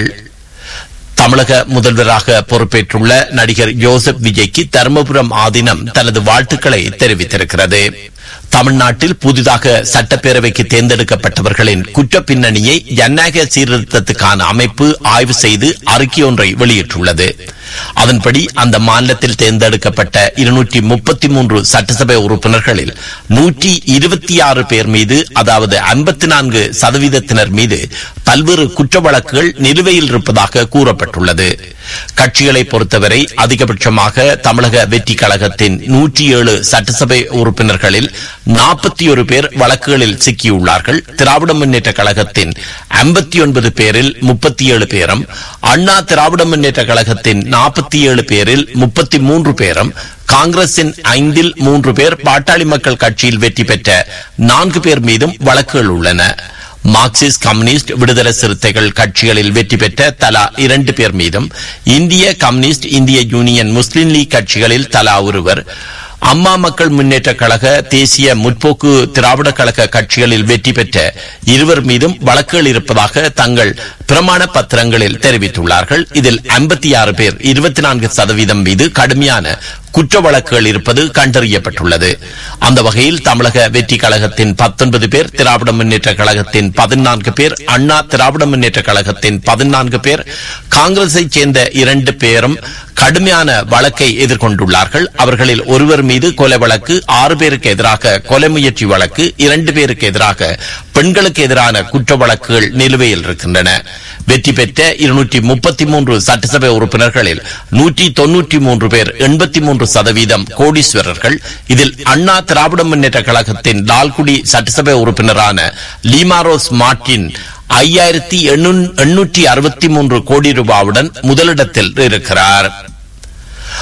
[SPEAKER 3] தமிழக முதல்வராக பொறுப்பேற்றுள்ள நடிகர் ஜோசப் விஜய்க்கு தருமபுரம் ஆதீனம் தனது வாழ்த்துக்களை தெரிவித்திருக்கிறது. தமிழ்நாட்டில் புதிதாக சட்டப்பேரவைக்கு தேர்ந்தெடுக்கப்பட்டவர்களின் குற்ற பின்னணியை ஜனநாயக சீர்திருத்தத்துக்கான அமைப்பு ஆய்வு செய்து அறிக்கை ஒன்றை வெளியிட்டுள்ளது. அதன்படி அந்த மாநிலத்தில் தேர்ந்தெடுக்கப்பட்ட இருநூற்றி முப்பத்தி மூன்று சட்டசபை உறுப்பினர்களில் நூற்றி இருபத்தி ஆறு பேர் மீது, அதாவது ஐம்பத்தி நான்கு சதவீதத்தினர் மீது பல்வேறு குற்ற வழக்குகள் நிலுவையில் இருப்பதாக கூறப்பட்டுள்ளது. கட்சிகளை பொறுத்தவரை அதிகபட்சமாக தமிழக வெற்றி கழகத்தின் நூற்றி ஏழு சட்டசபை உறுப்பினர்களில் நாற்பத்தி ஒரு பேர் வழக்குகளில் சிக்கியுள்ளார்கள். திராவிட முன்னேற்ற கழகத்தின் ஐம்பத்தி ஒன்பது பேரில் முப்பத்தி ஏழு பேரும், அண்ணா திராவிட முன்னேற்ற கழகத்தின் நாற்பத்தி ஏழு பேரில் முப்பத்தி மூன்று பேரும், காங்கிரசின் ஐந்தில் மூன்று பேர், பாட்டாளி மக்கள் கட்சியில் வெற்றி பெற்ற நான்கு பேர் மீதும் வழக்குகள் உள்ளன. மார்க்சிஸ்ட், கம்யூனிஸ்ட், விடுதலை சிறுத்தைகள் கட்சிகளில் வெற்றி பெற்ற தலா இரண்டு பேர் மீதும், இந்திய கம்யூனிஸ்ட், இந்திய யூனியன் முஸ்லிம் லீக் கட்சிகளில் தலா ஒருவர், அம்மா மக்கள் முன்னேற்ற கழக, தேசிய முற்போக்கு திராவிட கழக கட்சிகளில் வெற்றி பெற்ற இருவர் மீதும் வழக்குகள் இருப்பதாக தங்கள் பிரமாண பத்திரங்களில் தெரிவித்துள்ளார்கள். இதில் ஐம்பத்தி ஆறு பேர் இருபத்தி நான்கு சதவீதம் மீது கடுமையான குற்ற வழக்குகள் இருப்பது கண்டறியப்பட்டுள்ளது. அந்த வகையில் தமிழக வெற்றி கழகத்தின் பத்தொன்பது பேர், திராவிட முன்னேற்ற கழகத்தின் பதினான்கு பேர், அண்ணா திராவிட முன்னேற்ற கழகத்தின் பதினான்கு பேர், காங்கிரஸை சேர்ந்த இரண்டு பேரும் கடுமையான வழக்கை எதிர்கொண்டுள்ளார்கள். அவர்களில் ஒருவர் மீது கொலை வழக்கு, ஆறு பேருக்கு எதிராக கொலை முயற்சி வழக்கு, இரண்டு பேருக்கு எதிராக பெண்களுக்கு எதிரான குற்ற வழக்குகள் நிலுவையில் இருக்கின்றன. வெற்றி பெற்ற இருநூற்றி முப்பத்தி மூன்று சட்டசபை உறுப்பினர்களில் நூற்றி தொன்னூற்றி மூன்று பேர், எண்பத்தி மூன்று சதவீதம் கோடீஸ்வரர்கள். இதில் அண்ணா திராவிட முன்னேற்ற கழகத்தின் லால்குடி சட்டசபை உறுப்பினரான லீமாரோஸ் மார்டின் ஐயாயிரத்தி எண்ணூற்றி அறுபத்தி மூன்று கோடி ரூபாவுடன் முதலிடத்தில் இருக்கிறார்.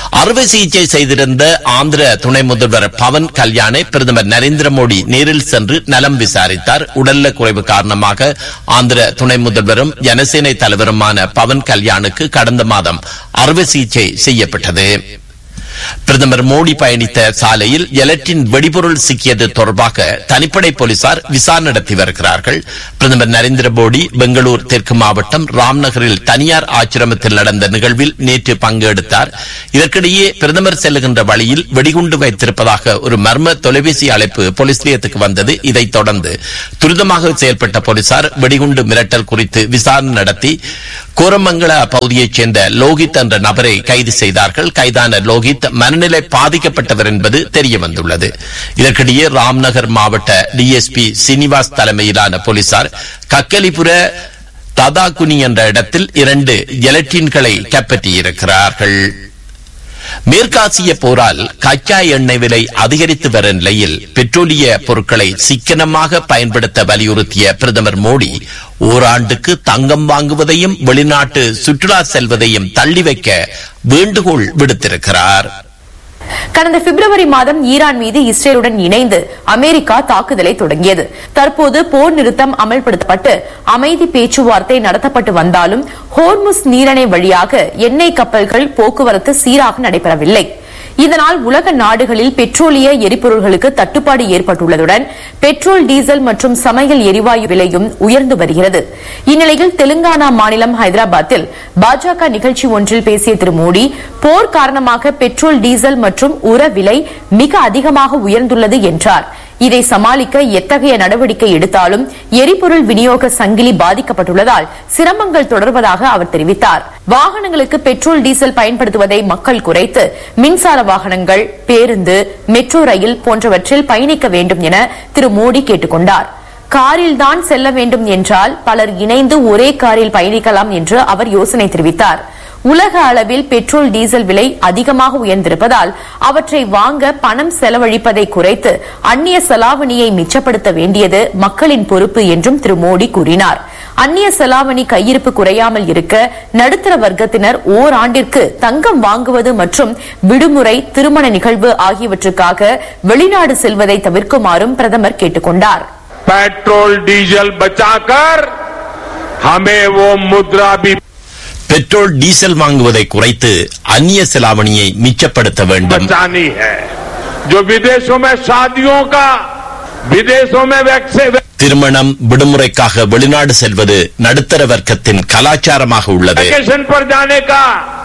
[SPEAKER 3] அறுவை சிகிச்சை செய்திருந்த ஆந்திர துணை முதல்வர் பவன் கல்யாணை பிரதமர் நரேந்திர மோடி நேரில் சென்று நலம் விசாரித்தார். உடல்நல குறைவு காரணமாக ஆந்திர துணை முதல்வரும் ஜனசேனை தலைவருமான பவன் கல்யாணுக்கு கடந்த மாதம் அறுவை சிகிச்சை செய்யப்பட்டது. பிரதமர் மோடி பயணித்த சாலையில் எலக்ட்ரின் வெடிபொருள் சிக்கியது தொடர்பாக தனிப்படை போலீசார் விசாரணை நடத்தி வருகிறார்கள். பிரதமர் நரேந்திர மோடி பெங்களூர் தெற்கு மாவட்டம் ராம்நகரில் தனியார் ஆசிரமத்தில் நடந்த நிகழ்வில் நேற்று பங்கெடுத்தார். இதற்கிடையே பிரதமர் செல்லுகின்ற வழியில் வெடிகுண்டு வைத்திருப்பதாக ஒரு மர்ம தொலைபேசி அழைப்பு போலீஸ் நிலையத்துக்கு வந்தது. இதைத் தொடர்ந்து துரிதமாக செயல்பட்ட போலீசார் வெடிகுண்டு மிரட்டல் குறித்து விசாரணை நடத்தி கோரமங்கல பகுதியைச் சேர்ந்த லோகித் என்ற நபரை கைது செய்தார்கள். கைதான லோகித் மனநிலை பாதிக்கப்பட்டவர் என்பது தெரிய வந்துள்ளது. இதற்கிடையே ராம்நகர் மாவட்ட டிஎஸ்பி சீனிவாஸ் தலைமையிலான போலீசார் கக்கலிபுர ததாகுனி என்ற இடத்தில் இரண்டு எலக்ட்ரின்களை கைப்பற்றியிருக்கிறார்கள். மேற்காசிய போரால் கச்சா எண்ணெய் விலை அதிகரித்து வரும் நிலையில் பெட்ரோலிய பொருட்களை சிக்கனமாக பயன்படுத்த வலியுறுத்திய பிரதமர் மோடி ஓராண்டுக்கு தங்கம் வாங்குவதையும் வெளிநாட்டு சுற்றுலா செல்வதையும் தள்ளி வைக்க வேண்டுகோள் விடுத்திருக்கிறார்.
[SPEAKER 10] கடந்த பிப்ரவரி மாதம் ஈரான் மீது இஸ்ரேலுடன் இணைந்து அமெரிக்கா தாக்குதலை தொடங்கியது. தற்போது போர் நிறுத்தம் அமல்படுத்தப்பட்டு அமைதி பேச்சுவார்த்தை நடத்தப்பட்டு வந்தாலும் ஹோர்முஸ் நீரிணை வழியாக எண்ணெய் கப்பல்கள் போக்குவரத்து சீராக நடைபெறவில்லை. இதனால் உலக நாடுகளில் பெட்ரோலிய எரிபொருள்களுக்கு தட்டுப்பாடு ஏற்பட்டுள்ளதுடன் பெட்ரோல், டீசல் மற்றும் சமையல் எரிவாயு விலையும் உயர்ந்து வருகிறது. இந்நிலையில் தெலுங்கானா மாநிலம் ஹைதராபாத்தில் பாஜக நிகழ்ச்சி ஒன்றில் பேசிய திரு மோடி, போர் காரணமாக பெட்ரோல், டீசல் மற்றும் உர விலை மிக அதிகமாக உயர்ந்துள்ளது என்றார். இதை சமாளிக்க எத்தகைய நடவடிக்கை எடுத்தாலும் எரிபொருள் விநியோக சங்கிலி பாதிக்கப்பட்டுள்ளதால் சிரமங்கள் தொடர்வதாக அவர் தெரிவித்தார். வாகனங்களுக்கு பெட்ரோல், டீசல் பயன்படுத்துவதை மக்கள் குறைத்து மின்சார வாகனங்கள், பேருந்து, மெட்ரோ ரயில் போன்றவற்றில் பயணிக்க வேண்டும் என திரு மோடி கேட்டுக் கொண்டார். காரில் தான் செல்ல வேண்டும் என்றால் பலர் இணைந்து ஒரே காரில் பயணிக்கலாம் என்று அவர் யோசனை தெரிவித்தார். உலக அளவில் பெட்ரோல், டீசல் விலை அதிகமாக உயர்ந்திருப்பதால் அவற்றை வாங்க பணம் செலவழிப்பதை குறைத்து அந்நிய செலாவணியை மிச்சப்படுத்த வேண்டியது மக்களின் பொறுப்பு என்றும் திரு மோடி கூறினார். அந்நிய செலாவணி கையிருப்பு குறையாமல் இருக்க நடுத்தர வர்க்கத்தினர் ஓராண்டிற்கு தங்கம் வாங்குவது மற்றும் விடுமுறை, திருமண நிகழ்வு ஆகியவற்றுக்காக வெளிநாடு செல்வதை தவிர்க்குமாறும் பிரதமர் கேட்டுக் கொண்டார்.
[SPEAKER 11] பெட்ரோல், டீசல் பச்சாக்கர் ஹமே वो मुद्रा भी
[SPEAKER 3] பெட்ரோல், டீசல் வாங்குவதை குறைத்து அந்நிய செலாவணியை மிச்சப்படுத்த வேண்டும்.
[SPEAKER 11] बचानी है जो विदेशों में शादियों का विदेशों में वैक्सीन
[SPEAKER 3] திருமணம், விடுமுறைக்காக வெளிநாடு செல்வது நடுத்தர வர்க்கத்தின் கலாச்சாரமாக உள்ளது.
[SPEAKER 11] वेकेशन पर जाने का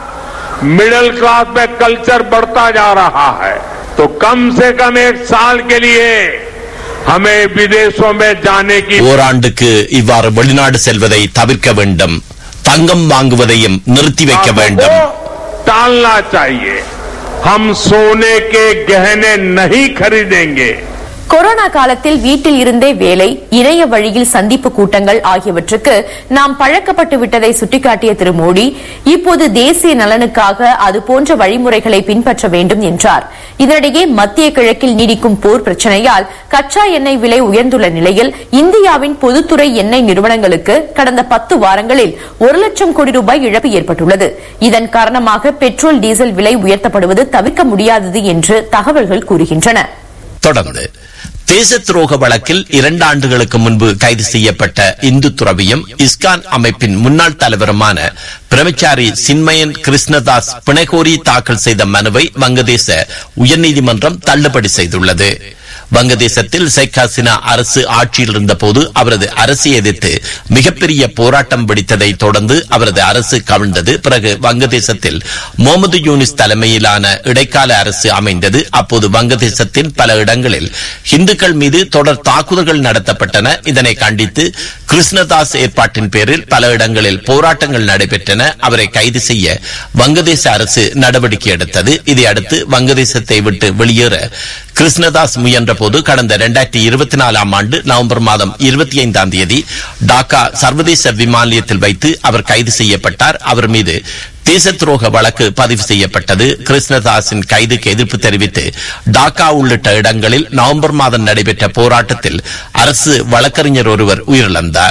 [SPEAKER 11] मिडिल क्लास में कल्चर बढ़ता जा रहा है, तो कम से कम एक साल के लिए हमें विदेशों में जाने की
[SPEAKER 3] ஓராண்டுக்கு இவ்வாறு வெளிநாடு செல்வதை தவிர்க்க வேண்டும். தங்கம் வாங்குவதையும் நிறுத்தி வைக்க வேண்டும்.
[SPEAKER 11] टालना चाहिए. हम सोने के गहने नहीं खरीदेंगे.
[SPEAKER 10] கொரோனா காலத்தில் வீட்டில் இருந்தே வேலை, இணைய வழியில் சந்திப்பு கூட்டங்கள் ஆகியவற்றுக்கு நாம் பழக்கப்பட்டு விட்டதை சுட்டிக்காட்டிய திரு மோடி, இப்போது தேசிய நலனுக்காக அதுபோன்ற வழிமுறைகளை பின்பற்ற வேண்டும் என்றார். இதனிடையே மத்திய கிழக்கில் நீடிக்கும் போர் பிரச்சனையால் கச்சா எண்ணெய் விலை உயர்ந்துள்ள நிலையில் இந்தியாவின் பொதுத்துறை எண்ணெய் நிறுவனங்களுக்கு கடந்த பத்து வாரங்களில் ஒரு லட்சம் கோடி ரூபாய் இழப்பு ஏற்பட்டுள்ளது. இதன் காரணமாக பெட்ரோல், டீசல் விலை உயர்த்தப்படுவது தவிர்க்க முடியாதது என்று தகவல்கள் கூறுகின்றன.
[SPEAKER 3] தொடர்ந்து தேச துரோக வழக்கில் இரண்டு ஆண்டுகளுக்கு முன்பு கைது செய்யப்பட்ட இந்து துறவியும் இஸ்கான் அமைப்பின் முன்னாள் தலைவருமான பிரம்மச்சாரி சின்மயன் கிருஷ்ணதாஸ் பிணைகோரி தாக்கல் செய்த மனுவை வங்கதேச உயர்நீதிமன்றம் தள்ளுபடி செய்துள்ளது. வங்கதேசத்தில் ஷேக் ஹசீனா அரசு ஆட்சியில் இருந்தபோது அவரது அரசை எதிர்த்து மிகப்பெரிய போராட்டம் வெடித்ததை தொடர்ந்து அவரது அரசு கவிழ்ந்தது. பிறகு வங்கதேசத்தில் முகமது யூனிஸ் தலைமையிலான இடைக்கால அரசு அமைந்தது. அப்போது வங்கதேசத்தின் பல இடங்களில் இந்துக்கள் மீது தொடர் தாக்குதல்கள் நடத்தப்பட்டன. இதனை கண்டித்து கிருஷ்ணதாஸ் ஏற்பாட்டின் பேரில் பல இடங்களில் போராட்டங்கள் நடைபெற்றன. அவரை கைது செய்ய வங்கதேச அரசு நடவடிக்கை எடுத்தது. இதையடுத்து வங்கதேசத்தை விட்டு வெளியேற கிருஷ்ணதாஸ் முயன்ற போது கடந்த இரண்டாயிரத்தி இருபத்தி நாலாம் ஆண்டு நவம்பர் மாதம் இருபத்தி ஐந்தாம் தேதி டாக்கா சர்வதேச விமான நிலையத்தில் வைத்து அவர் கைது செய்யப்பட்டார். அவர் மீது தேச துரோக வழக்கு பதிவு செய்யப்பட்டது. கிருஷ்ணதாஸின் கைதுக்கு எதிர்ப்பு தெரிவித்து டாக்கா உள்ளிட்ட இடங்களில் நவம்பர் மாதம் நடைபெற்ற போராட்டத்தில் அரசு வழக்கறிஞர் ஒருவர் உயிரிழந்தார்.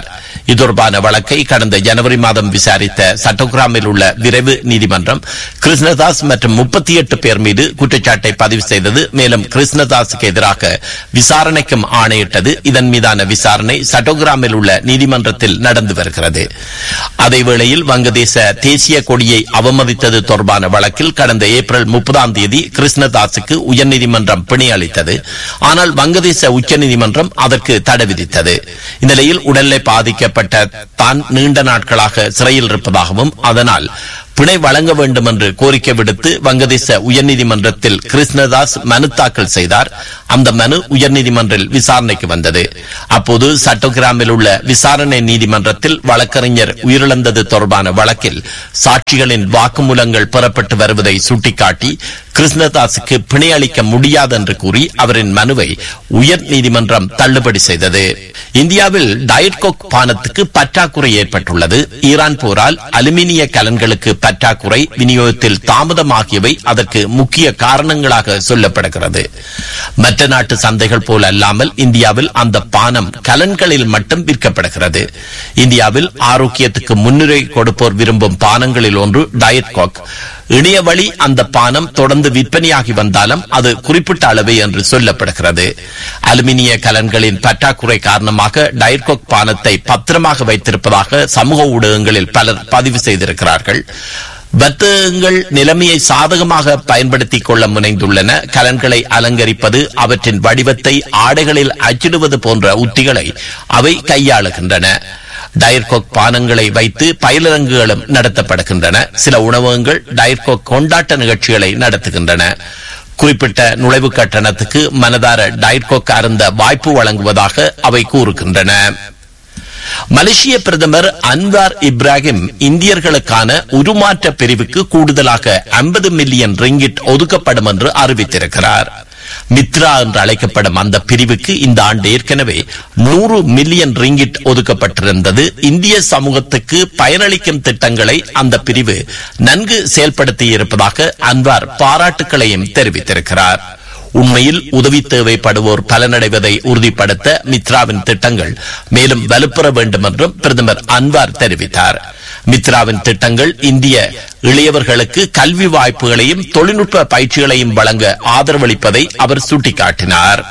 [SPEAKER 3] இது தொடர்பான வழக்கை கடந்த ஜனவரி மாதம் விசாரித்த சட்டோகிராமில் உள்ள விரைவு நீதிமன்றம் கிருஷ்ணதாஸ் மற்றும் முப்பத்தி எட்டு பேர் மீது குற்றச்சாட்டை பதிவு செய்தது. மேலும் கிருஷ்ணதாஸுக்கு எதிராக விசாரணைக்கும் ஆணையிட்டது. இதன் மீதான விசாரணை சட்டோகிராமில் உள்ள நீதிமன்றத்தில் நடந்து வருகிறது. அதேவேளையில் வங்கதேச தேசிய கொடியை அவமதித்தது தொடர்பான வழக்கில் கடந்த ஏப்ரல் முப்பதாம் தேதி கிருஷ்ணதாஸுக்கு உயர்நீதிமன்றம் பிணை அளித்தது. ஆனால் வங்கதேச உச்சநீதிமன்றம் அதற்கு தடை விதித்தது. இந்நிலையில் உடல்நிலை பாதிக்கப்பட்ட தான் நீண்ட நாட்களாக சிறையில் இருப்பதாகவும் அதனால் பிணை வழங்க வேண்டும் என்று கோரிக்கை விடுத்து வங்கதேச உயர்நீதிமன்றத்தில் கிருஷ்ணதாஸ் மனு தாக்கல் செய்தார். அந்த மனு உயர்நீதிமன்றில் விசாரணைக்கு வந்தது. அப்போது சட்டோகிராமில் உள்ள விசாரணை நீதிமன்றத்தில் வழக்கறிஞர் உயிரிழந்தது தொடர்பான வழக்கில் சாட்சிகளின் வாக்குமூலங்கள் பெறப்பட்டு வருவதை சுட்டிக்காட்டி கிருஷ்ணதாஸுக்கு பிணை அளிக்க முடியாது என்று கூறி அவரின் மனுவை உயர் நீதிமன்றம் தள்ளுபடி செய்தது. இந்தியாவில் டயட் கோக் பானத்துக்கு பற்றாக்குறை ஏற்பட்டுள்ளது. ஈரான் போரால் அலுமினிய கலன்களுக்கு பற்றாக்குறை, விநியோகத்தில் தாமதம் ஆகியவை அதற்கு முக்கிய காரணங்களாக சொல்லப்படுகிறது. மற்ற நாட்டு சந்தைகள் போல அல்லாமல் இந்தியாவில் அந்த பானம் கலன்களில் மட்டும் விற்கப்படுகிறது. இந்தியாவில் ஆரோக்கியத்துக்கு முன்னுரிமை கொடுப்போர் விரும்பும் பானங்களில் ஒன்று டயட் கோக். இணைய வழி அந்த பானம் தொடர்ந்து விற்பனையாகி வந்தாலும் அது குறிப்பிட்ட அளவே என்று சொல்லப்படுகிறது. அலுமினிய கலன்களின் பற்றாக்குறை காரணமாக டயட் கோக் பானத்தை பத்திரமாக வைத்திருப்பதாக சமூக ஊடகங்களில் பலர் பதிவு செய்திருக்கிறார்கள். வர்த்தகங்கள் நிலைமையை சாதகமாக பயன்படுத்திக் கொள்ள முனைந்துள்ளன. கலன்களை அலங்கரிப்பது, அவற்றின் வடிவத்தை ஆடைகளில் அச்சிடுவது போன்ற உத்திகளை அவை கையாளுகின்றன. டயட் கோக் பானங்களை வைத்து பயிலரங்குகளும் நடத்தப்படுகின்றன. சில உணவகங்கள் டயட் கோக் கொண்டாட்ட நிகழ்ச்சிகளை நடத்துகின்றன. குறிப்பிட்ட நுழைவு கட்டணத்துக்கு மனதார டயட் கோக் அருந்த வாய்ப்பு வழங்குவதாக அவை கூறுகின்றன. மலேசிய பிரதமர் அன்வார் இப்ராஹிம் இந்தியர்களுக்கான உருமாற்ற பிரிவுக்கு கூடுதலாக ஐம்பது மில்லியன் ரிங்கிட் ஒதுக்கப்படும் என்று அறிவித்திருக்கிறார். மித்ரா என்று அழைக்கப்படும் அந்த பிரிவுக்கு இந்த ஆண்டு ஏற்கனவே நூறு மில்லியன் ரிங்கிட் ஒதுக்கப்பட்டிருந்தது. இந்திய சமூகத்துக்கு பயனளிக்கும் திட்டங்களை அந்த பிரிவு நன்கு செயல்படுத்தி இருப்பதாக அன்வார் பாராட்டுக்களையும் தெரிவித்திருக்கிறார். உண்மையில் உதவி தேவைப்படுவோர் பலனடைவதை உறுதிப்படுத்த மித்ராவின் திட்டங்கள் மேலும் வலுப்பெற வேண்டும் என்றும் பிரதமர் அன்வார் தெரிவித்தார். மித்ராவின் திட்டங்கள் இந்திய இளையவர்களுக்கு கல்வி வாய்ப்புகளையும் தொழில்நுட்ப பயிற்சிகளையும் வழங்க ஆதரவளிப்பதை அவர் சுட்டிக்காட்டினார்.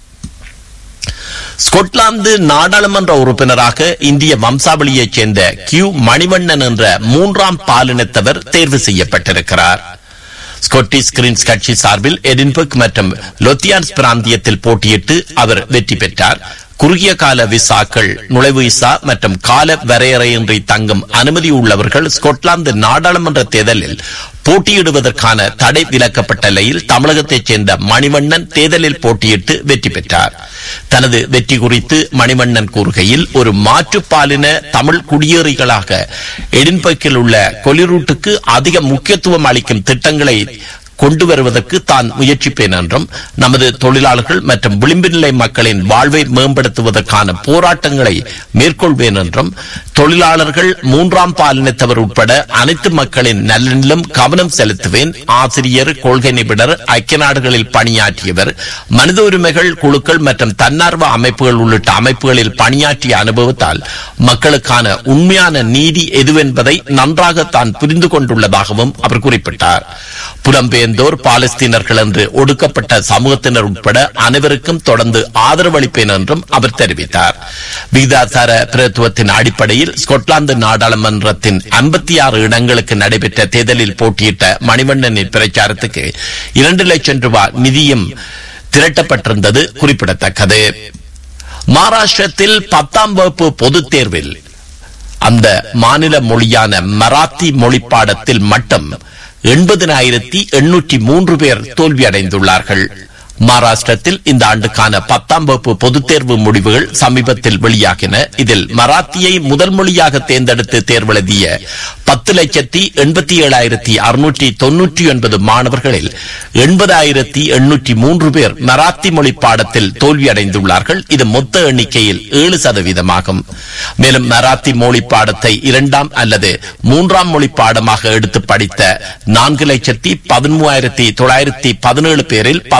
[SPEAKER 3] ஸ்கொட்லாந்து நாடாளுமன்ற உறுப்பினராக இந்திய வம்சாவளியைச் சேர்ந்த கியூ மணிவண்ணன் என்ற மூன்றாம் பாலினத்தவர் தேர்வு செய்யப்பட்டிருக்கிறார். ஸ்கொட்டிஷ் கிரீன்ஸ் கட்சி சார்பில் எடின்பர்க் மற்றும் லொத்தியான்ஸ் பிராந்தியத்தில் போட்டியிட்டு அவர் வெற்றி பெற்றார். குறுகிய கால விசாக்கள், நுழைவு விசா மற்றும் கால வரையறையின்றி தங்கும் அனுமதி உள்ளவர்கள் ஸ்கொட்லாந்து நாடாளுமன்ற தேர்தலில் போட்டியிடுவதற்கான தடை விலக்கப்பட்ட நிலையில் தமிழகத்தைச் சேர்ந்த மணிவண்ணன் தேர்தலில் போட்டியிட்டு வெற்றி பெற்றார். தனது வெற்றி குறித்து மணிவண்ணன் கூறுகையில், ஒரு மாற்றுப்பாலின தமிழ் குடியேறிகளாக எடின்பர்க்கில் உள்ள கொலிரூட்டுக்கு அதிக முக்கியத்துவம் அளிக்கும் திட்டங்களை கொண்டு வருவதற்கு தான் முயற்சிப்பேன் என்றும், நமது தொழிலாளர்கள் மற்றும் விளிம்பு நிலை மக்களின் வாழ்வை மேம்படுத்துவதற்கான போராட்டங்களை மேற்கொள்வேன் என்றும், தொழிலாளர்கள், மூன்றாம் பாலினத்தவர் உட்பட அனைத்து மக்களின் நலனிலும் கவனம் செலுத்துவேன். ஆசிரியர், கொள்கை நிபுணர், ஐக்கிய நாடுகளில் பணியாற்றியவர், மனித உரிமைகள் குழுக்கள் மற்றும் தன்னார்வ அமைப்புகள் உள்ளிட்ட அமைப்புகளில் பணியாற்றிய அனுபவத்தால் மக்களுக்கான உண்மையான நீதி எதுவென்பதை நன்றாக தான் புரிந்து கொண்டுள்ளதாகவும் அவர் குறிப்பிட்டார். புலம்பெயர்ந்தோர், பாலஸ்தீனர்கள் என்று ஒடுக்கப்பட்ட சமூகத்தினர் உட்பட அனைவருக்கும் தொடர்ந்து ஆதரவு அளிப்பேன் என்றும் அவர் தெரிவித்தார். விகிதாசார பிரதித்துவத்தின் அடிப்படையில் ஸ்கொட்லாந்து நாடாளுமன்றத்தின் ஐம்பத்தி ஆறு இடங்களுக்கு நடைபெற்ற தேர்தலில் போட்டியிட்ட மணிவண்ணனின் பிரச்சாரத்துக்கு இரண்டு லட்சம் ரூபாய் நிதியும் திரட்டப்பட்டிருந்தது குறிப்பிடத்தக்கது. மகாராஷ்டிரத்தில் பத்தாம் வகுப்பு பொதுத் தேர்வில் அந்த மாநில மொழியான மராத்தி மொழி பாடத்தில் மட்டும் எண்பதினாயிரத்தி எண்ணூற்றி மூன்று பேர் தோல்வியடைந்துள்ளார்கள். மகாராஷ்டிரத்தில் இந்த ஆண்டுக்கான பத்தாம் வகுப்பு பொதுத் தேர்வு முடிவுகள் சமீபத்தில் வெளியாகின. இதில் மராத்தியை முதல் மொழியாக தேர்ந்தெடுத்து தேர்வெழுதிய பத்து லட்சத்தி எண்பத்தி ஏழாயிரத்தி அறுநூற்றி தொன்னூற்றி ஒன்பது மாணவர்களில் எண்பதாயிரத்தி எண்ணூற்றி மூன்று பேர் மராத்தி மொழி பாடத்தில் தோல்வியடைந்துள்ளார்கள். இது மொத்த எண்ணிக்கையில் ஏழு சதவீதமாகும். மேலும் மராத்தி மொழி பாடத்தை இரண்டாம் அல்லது மூன்றாம் மொழி பாடமாக எடுத்து படித்த நான்கு லட்சத்தி பதிமூவாயிரத்தி தொள்ளாயிரத்தி பதினேழு பேரில் பதிமூவாயிரத்தி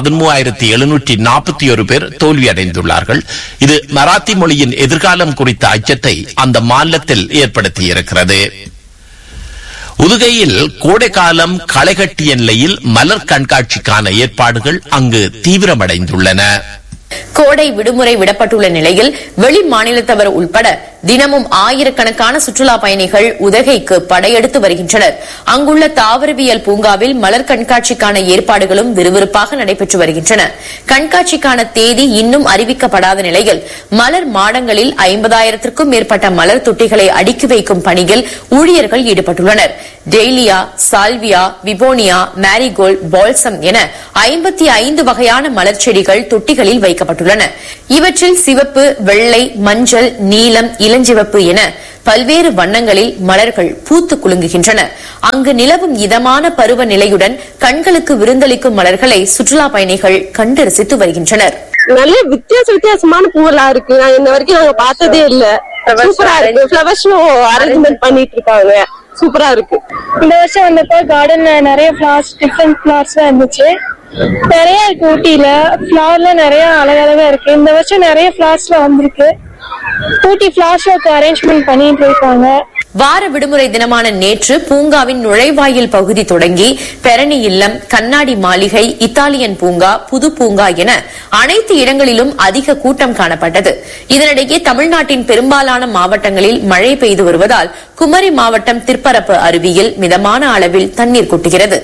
[SPEAKER 3] ஆயிரத்தி எழுநூற்றி நாற்பத்தி ஒரு பேர் தோல்வியடைந்துள்ளார்கள். இது மராத்தி மொழியின் எதிர்காலம் குறித்த அச்சத்தை அந்த மாநிலத்தில் ஏற்படுத்தியிருக்கிறது. உதுகையில் கோடைக்காலம் களைகட்டிய நிலையில் மலர் கண்காட்சிக்கான ஏற்பாடுகள் அங்கு தீவிரமடைந்துள்ளன.
[SPEAKER 10] கோடை விடுமுறை விடப்பட்டுள்ள நிலையில் வெளி மாநிலத்தவர் உட்பட தினமும் ஆயிரக்கணக்கான சுற்றுலா பயணிகள் உதகைக்கு படையெடுத்து வருகின்றனர். அங்குள்ள தாவரவியல் பூங்காவில் மலர் கண்காட்சிக்கான ஏற்பாடுகளும் விறுவிறுப்பாக நடைபெற்று வருகின்றன. கண்காட்சிக்கான தேதி இன்னும் அறிவிக்கப்படாத நிலையில் மலர் மாடங்களில் ஐம்பதாயிரத்திற்கும் மேற்பட்ட மலர் தொட்டிகளை அடுக்கி வைக்கும் பணியில் ஊழியர்கள் ஈடுபட்டுள்ளனர். டெய்லியா, சால்வியா, விபோனியா, மேரிகோல்ட், பால்சம் என ஐம்பத்தி ஐந்து வகையான மலர் செடிகள் தொட்டிகளில் வைக்கப்பட்டுள்ளன. இவற்றில் சிவப்பு, வெள்ளை, மஞ்சள், நீலம், இளஞ்சிவப்பு என பல்வேறு வண்ணங்களில் மலர்கள் பூத்து குலுங்குகின்றன. அங்கு நிலவும் இதமான பருவ நிலையுடன் கண்களுக்கு விருந்தளிக்கும் மலர்களை சுற்றுலா பயணிகள் கண்டு ரசித்து வருகின்றனர்.
[SPEAKER 12] நல்ல வித்தியாச வித்தியாசமான பூவெல்லாம் இருக்கு. நான் இன்ன வரைக்கும் நாங்க பார்த்ததே இல்ல. சூப்பரா இருக்கு. ஃபிளவர் ஷோ அரேஞ்ச்மெண்ட் பண்ணிட்டு இருக்காங்க. சூப்பரா இருக்கு.
[SPEAKER 13] இந்த வருஷம் வந்தப்ப கார்டன்ல நிறைய ஃபிளவர்ஸ், டிஃபரெண்ட் ஃபிளவர்ஸ் எல்லாம் இருந்துச்சு. நிறைய இருக்கு. ஊட்டியில ஃபிளவர்ல நிறைய அழகழகா இருக்கு. இந்த வருஷம் நிறைய ஃபிளவர்ஸ்ல வந்திருக்கு. ஊட்டி ஃபிளவர் ஷோக்கு அரேஞ்ச்மெண்ட் பண்ணிட்டு இருக்காங்க.
[SPEAKER 10] வார விடுமுறை தினமான நேற்று பூங்காவின் நுழைவாயில் பகுதி தொடங்கி பெரணி இல்லம், கண்ணாடி மாளிகை, இத்தாலியன் பூங்கா, புது பூங்கா என அனைத்து இடங்களிலும் அதிக கூட்டம் காணப்பட்டது. இதனிடையே தமிழ்நாட்டின் பெரும்பாலான மாவட்டங்களில் மழை பெய்து வருவதால் குமரி மாவட்டம் திற்பரப்பு அருவியில் மிதமான அளவில் தண்ணீர் கொட்டுகிறது.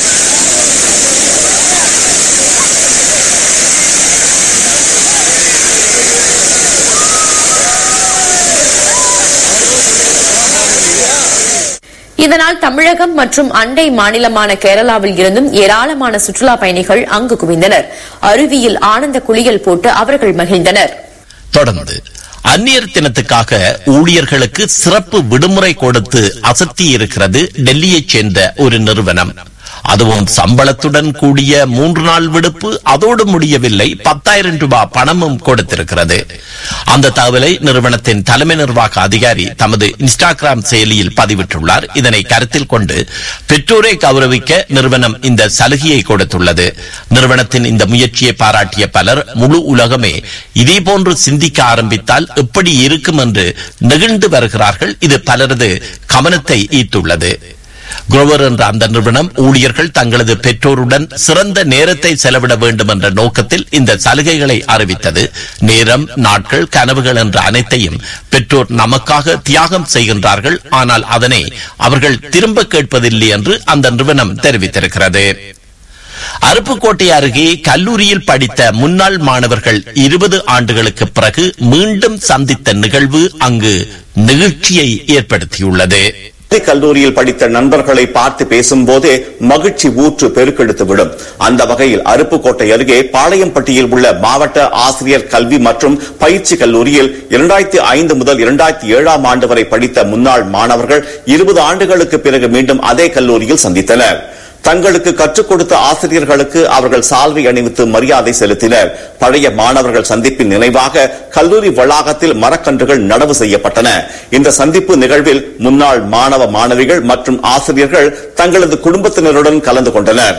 [SPEAKER 10] இதனால் தமிழகம் மற்றும் அண்டை மாநிலமான கேரளாவில் இருந்தும் ஏராளமான சுற்றுலா பயணிகள் அங்கு குவிந்தனர். அருவியில் ஆனந்த குளியல் போட்டு அவர்கள் மகிழ்ந்தனர்.
[SPEAKER 3] தொடர்ந்து அந்நியர் தினத்துக்காக ஊழியர்களுக்கு சிறப்பு விடுமுறை கொடுத்து அசத்தி இருக்கிறது டெல்லியைச் சேர்ந்த ஒரு நிறுவனம். அதுவும் சம்பளத்துடன் கூடிய மூன்று நாள் விடுப்பு. அதோடு முடியவில்லை, பத்தாயிரம் ரூபாய் பணமும் கொடுத்திருக்கிறது. அந்த தகவலை நிறுவனத்தின் தலைமை நிர்வாக அதிகாரி தமது இன்ஸ்டாகிராம் செயலியில் பதிவிட்டுள்ளார். இதனை கருத்தில் கொண்டு பெற்றோரை கௌரவிக்க நிறுவனம் இந்த சலுகையை கொடுத்துள்ளது. நிறுவனத்தின் இந்த முயற்சியை பாராட்டிய பலர் முழு உலகமே இதேபோன்று சிந்திக்க ஆரம்பித்தால் எப்படி இருக்கும் என்று நெகிழ்ந்து வருகிறார்கள். இது பலரது கவனத்தை ஈர்த்துள்ளது. குரோவர் என்ற அந்த நிறுவனம் ஊழியர்கள் தங்களது பெற்றோருடன் சிறந்த நேரத்தை செலவிட வேண்டும் என்ற நோக்கத்தில் இந்த சலுகைகளை அறிவித்தது. நேரம், நாட்கள், கனவுகள் என்ற அனைத்தையும் பெற்றோர் நமக்காக தியாகம் செய்கின்றார்கள். ஆனால் அதனை அவர்கள் திரும்ப கேட்பதில்லை என்று அந்த நிறுவனம் தெரிவித்திருக்கிறது. அருப்புக்கோட்டை அருகே கல்லூரியில் படித்த முன்னாள் மாணவர்கள் இருபது ஆண்டுகளுக்கு பிறகு மீண்டும் சந்தித்த நிகழ்வு அங்கு நெகிழ்ச்சியை ஏற்படுத்தியுள்ளது.
[SPEAKER 8] கல்லூரியில் படித்த நண்பர்களை பார்த்து பேசும் போதே மகிழ்ச்சி ஊற்று பெருக்கெடுத்துவிடும். அந்த வகையில் அருப்புக்கோட்டை அருகே பாளையம்பட்டியில் உள்ள மாவட்ட ஆசிரியர் கல்வி மற்றும் பயிற்சி கல்லூரியில் இரண்டாயிரத்தி ஐந்து முதல் இரண்டாயிரத்தி ஏழாம் ஆண்டு வரை படித்த முன்னாள் மாணவர்கள் இருபது ஆண்டுகளுக்கு பிறகு மீண்டும் அதே கல்லூரியில் சந்தித்தனர். தங்களுக்கு கற்றுக் கொடுத்த ஆசிரியர்களுக்கு அவர்கள் சால்வை அணிவித்து மரியாதை செலுத்தினர். பழைய மாணவர்கள் சந்திப்பின் நினைவாக கல்லூரி வளாகத்தில் மரக்கன்றுகள் நடவு செய்யப்பட்டன. இந்த சந்திப்பு நிகழ்வில் முன்னாள் மாணவ மாணவிகள் மற்றும் ஆசிரியர்கள் தங்களது குடும்பத்தினருடன் கலந்து கொண்டனர்.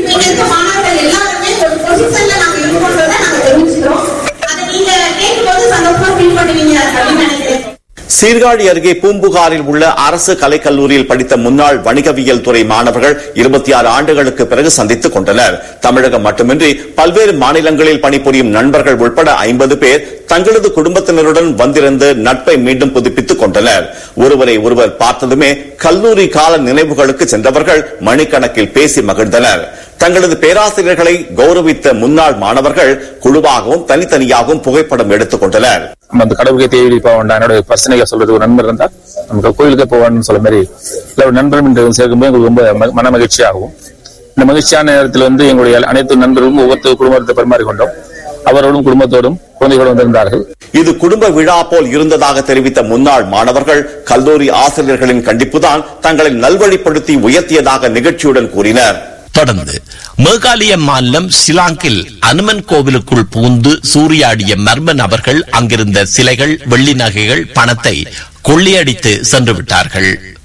[SPEAKER 8] சீர்காழி அருகே பூம்புகாரில் உள்ள அரசு கலைக்கல்லூரியில் படித்த முன்னாள் வணிகவியல் துறை மாணவர்கள் இருபத்தி ஆறு ஆண்டுகளுக்கு பிறகு சந்தித்துக் கொண்டனர். தமிழகம் மட்டுமின்றி பல்வேறு மாநிலங்களில் பணிபுரியும் நண்பர்கள் உட்பட ஐம்பது பேர் தங்களது குடும்பத்தினருடன் வந்திருந்து நட்பை மீண்டும் புதுப்பித்துக் கொண்டனர். ஒருவரை ஒருவர் பார்த்ததுமே கல்லூரி கால நினைவுகளுக்கு சென்றவர்கள் மணிக்கணக்கில் பேசி மகிழ்ந்தனர். தங்களது பேராசிரியர்களை கௌரவித்த முன்னாள் மாணவர்கள் குழுவாகவும் தனித்தனியாகவும் புகைப்படம் எடுத்துக் கொண்டனர்.
[SPEAKER 14] அந்த கடவுளுக்கே தேடி போக வேண்டாம். என்னோட பர்சனலா சொல்றது, ஒரு நண்பர் இருந்தா நமக்கு கோயிலுக்கே போவான்னு சொல்ல மாதிரி இல்ல, ஒரு நண்பர் சேர்க்கும்போது எங்களுக்கு ரொம்ப மன மகிழ்ச்சி ஆகும். இந்த மகிழ்ச்சியான நேரத்தில் வந்து எங்களுடைய அனைத்து நண்பர்களும் ஒவ்வொரு குடும்பத்தை பரிமாறிக்கொண்டோம். அவரோடும் குடும்பத்தோடும் குழந்தைகளும் வந்திருந்தார்கள்.
[SPEAKER 8] இது குடும்ப விழா போல் இருந்ததாக தெரிவித்த முன்னாள் மாணவர்கள் கல்லூரி ஆசிரியர்களின் கண்டிப்புதான் தங்களை நல்வழிப்படுத்தி உயர்த்தியதாக நிகழ்ச்சியுடன் கூறினர்.
[SPEAKER 3] தொடர்ந்து மேகாலய மாநிலம் ஷிலாங்கில் அனுமன் கோவிலுக்குள் பூந்து சூறையாடிய மர்ம நபர்கள் அங்கிருந்த சிலைகள், வெள்ளி நகைகள், பணத்தை கொள்ளையடித்து சென்று விட்டார்கள்.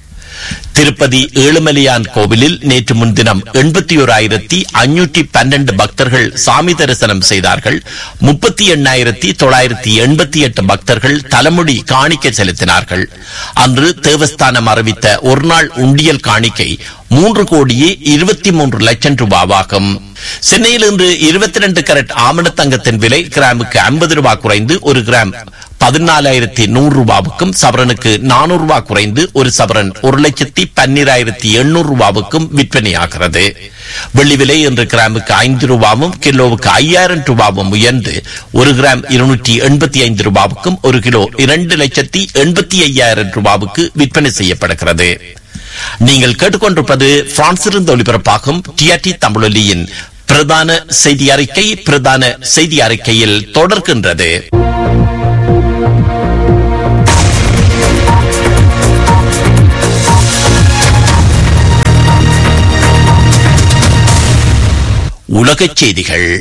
[SPEAKER 3] திருப்பதி ஏழுமலையான் கோவிலில் நேற்று முன்தினம் எண்பத்தி ஓராயிரத்தி ஐநூற்றி பன்னெண்டு பக்தர்கள் சாமி தரிசனம் செய்தார்கள். முப்பத்தி எண்ணாயிரத்தி தொள்ளாயிரத்தி எண்பத்தி எட்டு பக்தர்கள் தலைமுடி காணிக்கை செலுத்தினார்கள். அன்று தேவஸ்தானம் அறிவித்த ஒருநாள் உண்டியல் காணிக்கை மூன்று கோடியே இருபத்தி மூன்று லட்சம் ரூபாவாகும். சென்னையில் இன்று இருபத்தி ரெண்டு கேரட் ஆமணத்தங்கத்தின் விலை கிராமுக்கு ஐம்பது ரூபாய் குறைந்து ஒரு கிராம் பதினாலாயிரத்தி நூறு ரூபாவுக்கும், சவரனுக்கு நானூறு ரூபாய் குறைந்து ஒரு சவரன் ஒரு லட்சத்தி பன்னிராயிரத்தி எண்ணூறு ரூபாவுக்கும் விற்பனையாகிறது. வெள்ளி விலை இன்று கிராமுக்கு ஐந்து ரூபாவும் கிலோவுக்கு ஐயாயிரம் ரூபாவும் உயர்ந்து ஒரு கிராம் இருநூற்றி எண்பத்தி ஐந்து ரூபாவுக்கும் ஒரு கிலோ இரண்டு லட்சத்தி எண்பத்தி ஐயாயிரம் ரூபாவுக்கு விற்பனை செய்யப்படுகிறது. நீங்கள் கேட்டுக்கொண்டிருப்பது பிரான்சிலிருந்து ஒலிபரப்பாகும் டிஆர்டி தமிழொலியின் பிரதான செய்தி அறிக்கை. பிரதான செய்தி அறிக்கையில் தொடர்கின்றது. உலகச் செய்திகள்.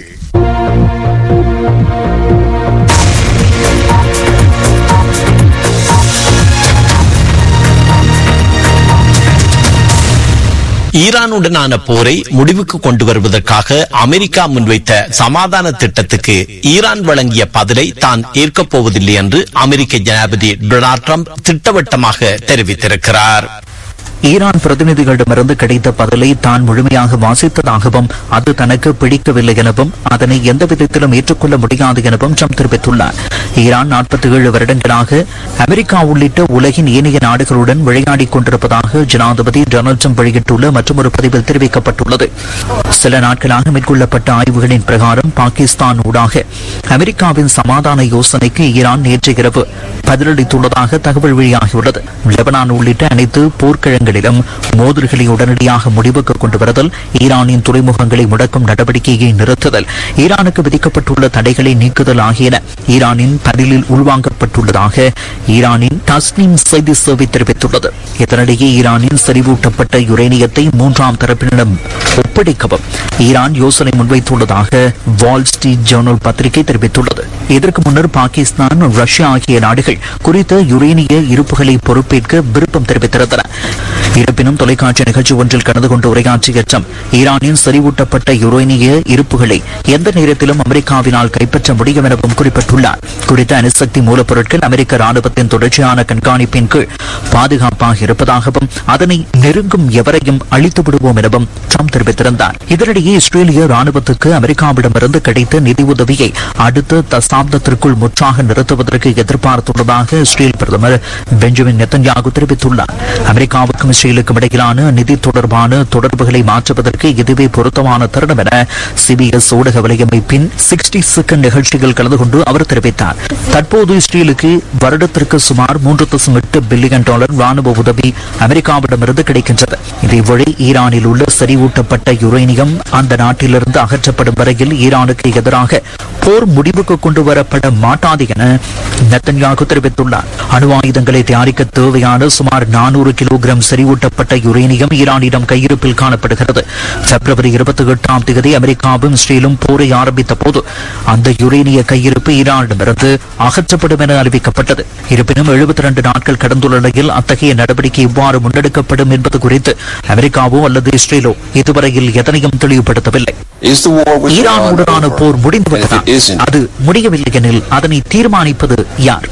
[SPEAKER 3] ஈரானுடனான போரை முடிவுக்கு கொண்டு வருவதற்காக அமெரிக்கா முன்வைத்த சமாதான திட்டத்துக்கு ஈரான் வழங்கிய பதிலை தான் ஏற்கப் போவதில்லை என்று அமெரிக்க ஜனாதிபதி டொனால்ட் ட்ரம்ப் திட்டவட்டமாக தெரிவித்திருக்கிறார்.
[SPEAKER 1] ஈரான் பிரதிநிதிகளிடமிருந்து கிடைத்த பதிலை தான் முழுமையாக வாசித்ததாகவும் அது தனக்கு பிடிக்கவில்லை எனவும் அதனை எந்த விதத்திலும் ஏற்றுக்கொள்ள முடியாது எனவும் ட்ரம்ப் தெரிவித்துள்ளார். ஈரான் நாற்பத்தி ஏழு வருடங்களாக அமெரிக்கா உள்ளிட்ட உலகின் ஏனைய நாடுகளுடன் விளையாடிக் கொண்டிருப்பதாக ஜனாதிபதி டொனால்ட் ட்ரம்ப் வெளியிட்டுள்ள மற்றொரு பதிவில் தெரிவிக்கப்பட்டுள்ளது. சில நாட்களாக மேற்கொள்ளப்பட்ட ஆய்வுகளின் பிரகாரம் பாகிஸ்தான் ஊடாக அமெரிக்காவின் சமாதான யோசனைக்கு ஈரான் நேற்று இரவு பதிலளித்துள்ளதாக தகவல் வெளியாகியுள்ளது. லெபனான் உள்ளிட்ட அனைத்து போர்க்கிழங்கு மோதல்களை உடனடியாக முடிவுக்கு கொண்டு வருதல், ஈரானின் துறைமுகங்களை முடக்கும் நடவடிக்கையை நிறுத்துதல், ஈரானுக்கு விதிக்கப்பட்டுள்ள தடைகளை நீக்குதல் ஆகியன ஈரானின் பதிலில் உள்வாங்கப்பட்டுள்ளதாக ஈரானின் தஸ்னீம் செய்தி சேவை தெரிவித்துள்ளது. இதனிடையே ஈரானின் செறிவூட்டப்பட்ட யுரேனியத்தை மூன்றாம் தரப்பினரிடம் ஒப்படைக்கவும் ஈரான் யோசனை முன்வைத்துள்ளதாக வால் ஸ்ட்ரீட் ஜேர்னல் பத்திரிகை தெரிவித்துள்ளது. இதற்கு முன்னர் பாகிஸ்தான், ரஷ்யா ஆகிய நாடுகள் குறித்த யுரேனிய இருப்புகளை பொறுப்பேற்க விருப்பம் தெரிவித்திருந்தன. இருப்பினும் தொலைக்காட்சி நிகழ்ச்சி ஒன்றில் கலந்து கொண்டு உரையாற்றிய ட்ரம்ப் ஈரானின் செறிவூட்டப்பட்ட யுரேனிய இருப்புகளை எந்த நேரத்திலும் அமெரிக்காவினால் கைப்பற்ற முடியும் எனவும் குறிப்பிட்டுள்ளார். குறித்த அணுசக்தி மூலப்பொருட்கள் அமெரிக்க ராணுவத்தின் தொடர்ச்சியான கண்காணிப்பின் கீழ் பாதுகாப்பாக இருப்பதாகவும் அதனை நெருங்கும் எவரையும் அழித்து விடுவோம் எனவும் ட்ரம்ப் தெரிவித்திருந்தார். இதனிடையே இஸ்ரேலிய ராணுவத்துக்கு அமெரிக்காவிடமிருந்து கிடைத்த நிதியுதவியை அடுத்த தசாப்தத்திற்குள் முற்றாக நிறுத்துவதற்கு எதிர்பார்த்துள்ளதாக இஸ்ரேல் பிரதமர் பெஞ்சமின் நெத்தன்யாகு தெரிவித்துள்ளார். அமெரிக்காவுக்கும் இஸ்ரேலுக்கும் இடையிலான நிதி தொடர்பான தொடர்புகளை மாற்றுவதற்கு இதுவே பொருத்தமான தருணம் என சிபிஎஸ் ஊடக வலையமைப்பின் சிக்ஸ்டி செகண்ட் நிகழ்ச்சியில் கலந்து கொண்டு அவர் தெரிவித்தார். தற்போது இஸ்ரேலுக்கு வருடத்திற்கு சுமார் மூன்று தசம் எட்டு பில்லியன் டாலர் ராணுவ உதவி அமெரிக்காவிடமிருந்து கிடைக்கின்றது. இதேவழி ஈரானில் உள்ள செறிவூட்டப்பட்ட யுரேனியம் அந்த நாட்டிலிருந்து அகற்றப்படும் வரையில் ஈரானுக்கு எதிராக போர் முடிவுக்கு கொண்டு வரப்பட மாட்டாது என நெத்தன்யாகு தெரிவித்துள்ளார். அணு ஆயுதங்களை தயாரிக்க தேவையான சுமார் நானூறு கிலோகிராம் செறிவூட்டப்பட்ட யுரேனியம் ஈரானிடம் கையிருப்பில் காணப்படுகிறது. பிப்ரவரி இருபத்தி எட்டாம் தேதி அமெரிக்காவும் இஸ்ரேலும் போரை ஆரம்பித்த போது அந்த யுரேனிய கையிருப்பு ஈரானிடமிருந்து அகற்றப்படும் என அறிவிக்கப்பட்டது. இருப்பினும் எழுபத்தி இரண்டு நாட்கள் கடந்துள்ள நிலையில் அத்தகைய நடவடிக்கை எவ்வாறு முன்னெடுக்கப்படும் என்பது குறித்து அமெரிக்காவோ அல்லது இஸ்ரேலோ இதுவரையில் எதனையும் தெளிவுபடுத்தவில்லை. ஈரானுடனான போர் முடிந்துவிட்டதா? அது முடியவில்லை எனில் அதனை தீர்மானிப்பது யார்?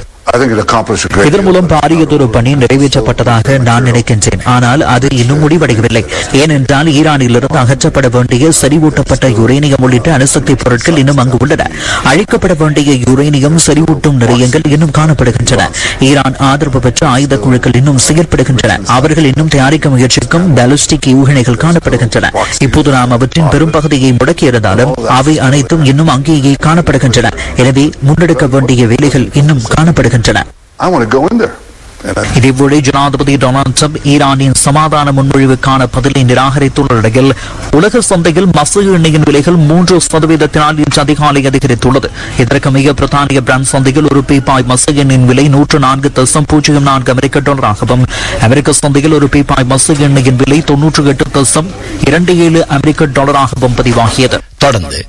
[SPEAKER 1] இதன் மூலம் பாரியதொரு பணி நிறைவேற்றப்பட்டதாக நான் நினைக்கின்றேன். ஆனால் அது இன்னும் முடிவடையவில்லை. ஏனென்றால் ஈரானிலிருந்து அகற்றப்பட வேண்டிய செறிவூட்டப்பட்ட யுரேனியம் உள்ளிட்ட அணுசக்தி பொருட்கள் இன்னும் அங்கு உள்ளன. அழிக்கப்பட வேண்டிய யுரேனியம் செறிவூட்டும் நிலையங்கள் இன்னும் காணப்படுகின்றன. ஈரான் ஆதரவு பெற்ற ஆயுத குழுக்கள் இன்னும் செயல்படுகின்றன. அவர்கள் இன்னும் தயாரிக்க முயற்சிக்கும் பாலிஸ்டிக் ஏவுகணைகள் காணப்படுகின்றன. இப்போது நாம் அவற்றின் பெரும் பகுதியை முடக்கியிருந்தாலும் அவை அனைத்தும் இன்னும் அங்கேயே காணப்படுகின்றன. எனவே முன்னெடுக்க வேண்டிய வேலைகள் இன்னும் காணப்படுகின்றன.
[SPEAKER 15] I want to go in there.
[SPEAKER 1] இதேவேளை ஜனாதிபதி டொனால்ட் ட்ரம்ப் ஈரானின் சமாதான முன்மொழிவுக்கான பதிலை நிராகரித்துள்ள நிலையில் உலக சந்தையில் மசகு எண்ணெயின் விலைகள் மூன்று சதவீதத்தினால் இன்று அதிகாலை அதிகரித்துள்ளது. இதற்கு மிக பிரதானிய பிராண்ட் சந்தையில் ஒரு பீப்பாய் மசகு எண்ணெயின் விலை நூற்று நான்கு தசம் பூஜ்ஜியம் நான்கு அமெரிக்க டாலராகவும், அமெரிக்க சந்தையில் ஒரு பீப்பாய் மசகு எண்ணெயின் விலை தொன்னூற்று எட்டு தசம் இரண்டு ஏழு அமெரிக்க டாலராகவும் பதிவாகியது.
[SPEAKER 3] தொடர்ந்து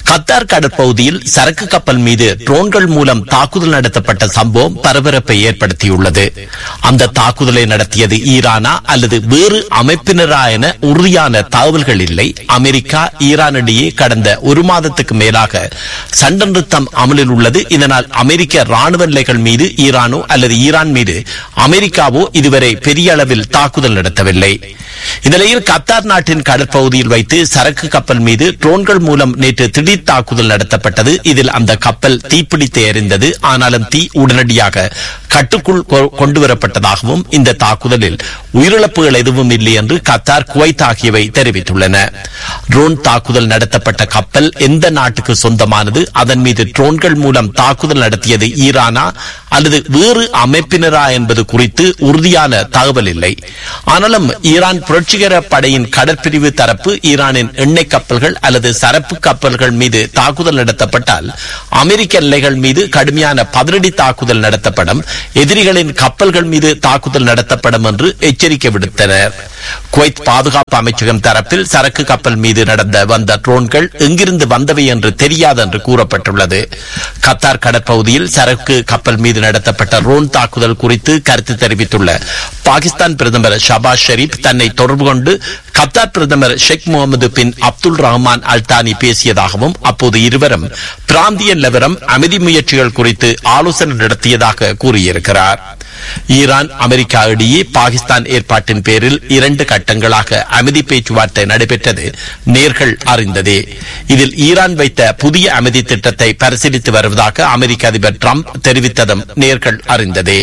[SPEAKER 3] கத்தார் கடற்பகுதியில் சரக்கு கப்பல் மீது ட்ரோன்கள் மூலம் தாக்குதல் நடத்தப்பட்ட சம்பவம் பரபரப்பை ஏற்படுத்தியுள்ளது. அந்த தாக்குதலை நடத்தியது ஈரானா அல்லது வேறு அமைப்பினரா என உறுதியான தகவல்கள் இல்லை. அமெரிக்கா ஈரானிடையே கடந்த ஒரு மாதத்துக்கு மேலாக சண்டை நிறுத்தம் அமலில் உள்ளது. இதனால் அமெரிக்க ராணுவ நிலைகள் மீது ஈரானோ அல்லது ஈரான் மீது அமெரிக்காவோ இதுவரை பெரிய அளவில் தாக்குதல் நடத்தவில்லை. இந்நிலையில் கத்தார் நாட்டின் கடற்பகுதியில் வைத்து சரக்கு கப்பல் மீது ட்ரோன்கள் மூலம் நேற்று திடீர் தாக்குதல் நடத்தப்பட்டது. இதில் அந்த கப்பல் தீப்பிடித்து எரிந்தது. ஆனாலும் தீ உடனடியாக கட்டுக்குள் கொண்டுவரப்பட்டதாகவும் இந்த தாக்குதலில் உயிரிழப்புகள் எதுவும் இல்லை என்று கத்தார், குவைத் ஆகியவை தெரிவித்துள்ளன. ட்ரோன் தாக்குதல் நடத்தப்பட்ட கப்பல் எந்த நாட்டுக்கு சொந்தமானது, அதன் மீது ட்ரோன்கள் மூலம் தாக்குதல் நடத்தியது ஈரானா அல்லது வேறு அமைப்பினரா என்பது குறித்து உறுதியான தகவல் இல்லை. ஆனாலும் ஈரான் புரட்சிகர படையின் கடற்பிரிவு தரப்பு ஈரானின் எண்ணெய் கப்பல்கள் அல்லது சரக்கு கப்பல்கள் மீது தாக்குதல் நடத்தப்பட்டால் அமெரிக்க நிலைகள் மீது கடுமையான பதிலடி தாக்குதல் நடத்தப்படும், எதிரிகளின் கப்பல்கள் மீது தாக்குதல் நடத்தப்படும் என்று எச்சரிக்கை விடுத்தனர். குவைத் பாதுகாப்பு அமைச்சகம் தரப்பில் சரக்கு கப்பல் மீது நடந்த வந்த ட்ரோன்கள் எங்கிருந்து வந்தவை என்று தெரியாது என்று கூறப்பட்டுள்ளது. கத்தார் கடற்பகுதியில் சரக்கு கப்பல் மீது நடத்தப்பட்ட ட்ரோன் தாக்குதல் குறித்து கருத்து தெரிவித்துள்ள பாகிஸ்தான் பிரதமர் ஷபாஸ் ஷெரீப் தன்னை தொடர்பு கொண்டு கத்தார் பிரதமர் ஷேக் முகமது பின் அப்துல் ரஹ்மான் அல்தானி பேசியதாகவும் அப்போது இருவரும் பிராந்திய நிலவரம், அமைதி முயற்சிகள் குறித்து ஆலோசனை நடத்தியதாக கூறியிருக்கிறார். ஈரான் அமெரிக்கா இடையே பாகிஸ்தான் ஏற்பாட்டின் பேரில் இரண்டு கட்டங்களாக அமைதி பேச்சுவார்த்தை நடைபெற்றது நேர்கள் அறிந்ததே. இதில் ஈரான் வைத்த புதிய அமைதி திட்டத்தை பரிசீலித்து வருவதாக அமெரிக்க அதிபர் டிரம்ப் தெரிவித்ததும் நேர்கள் அறிந்ததே.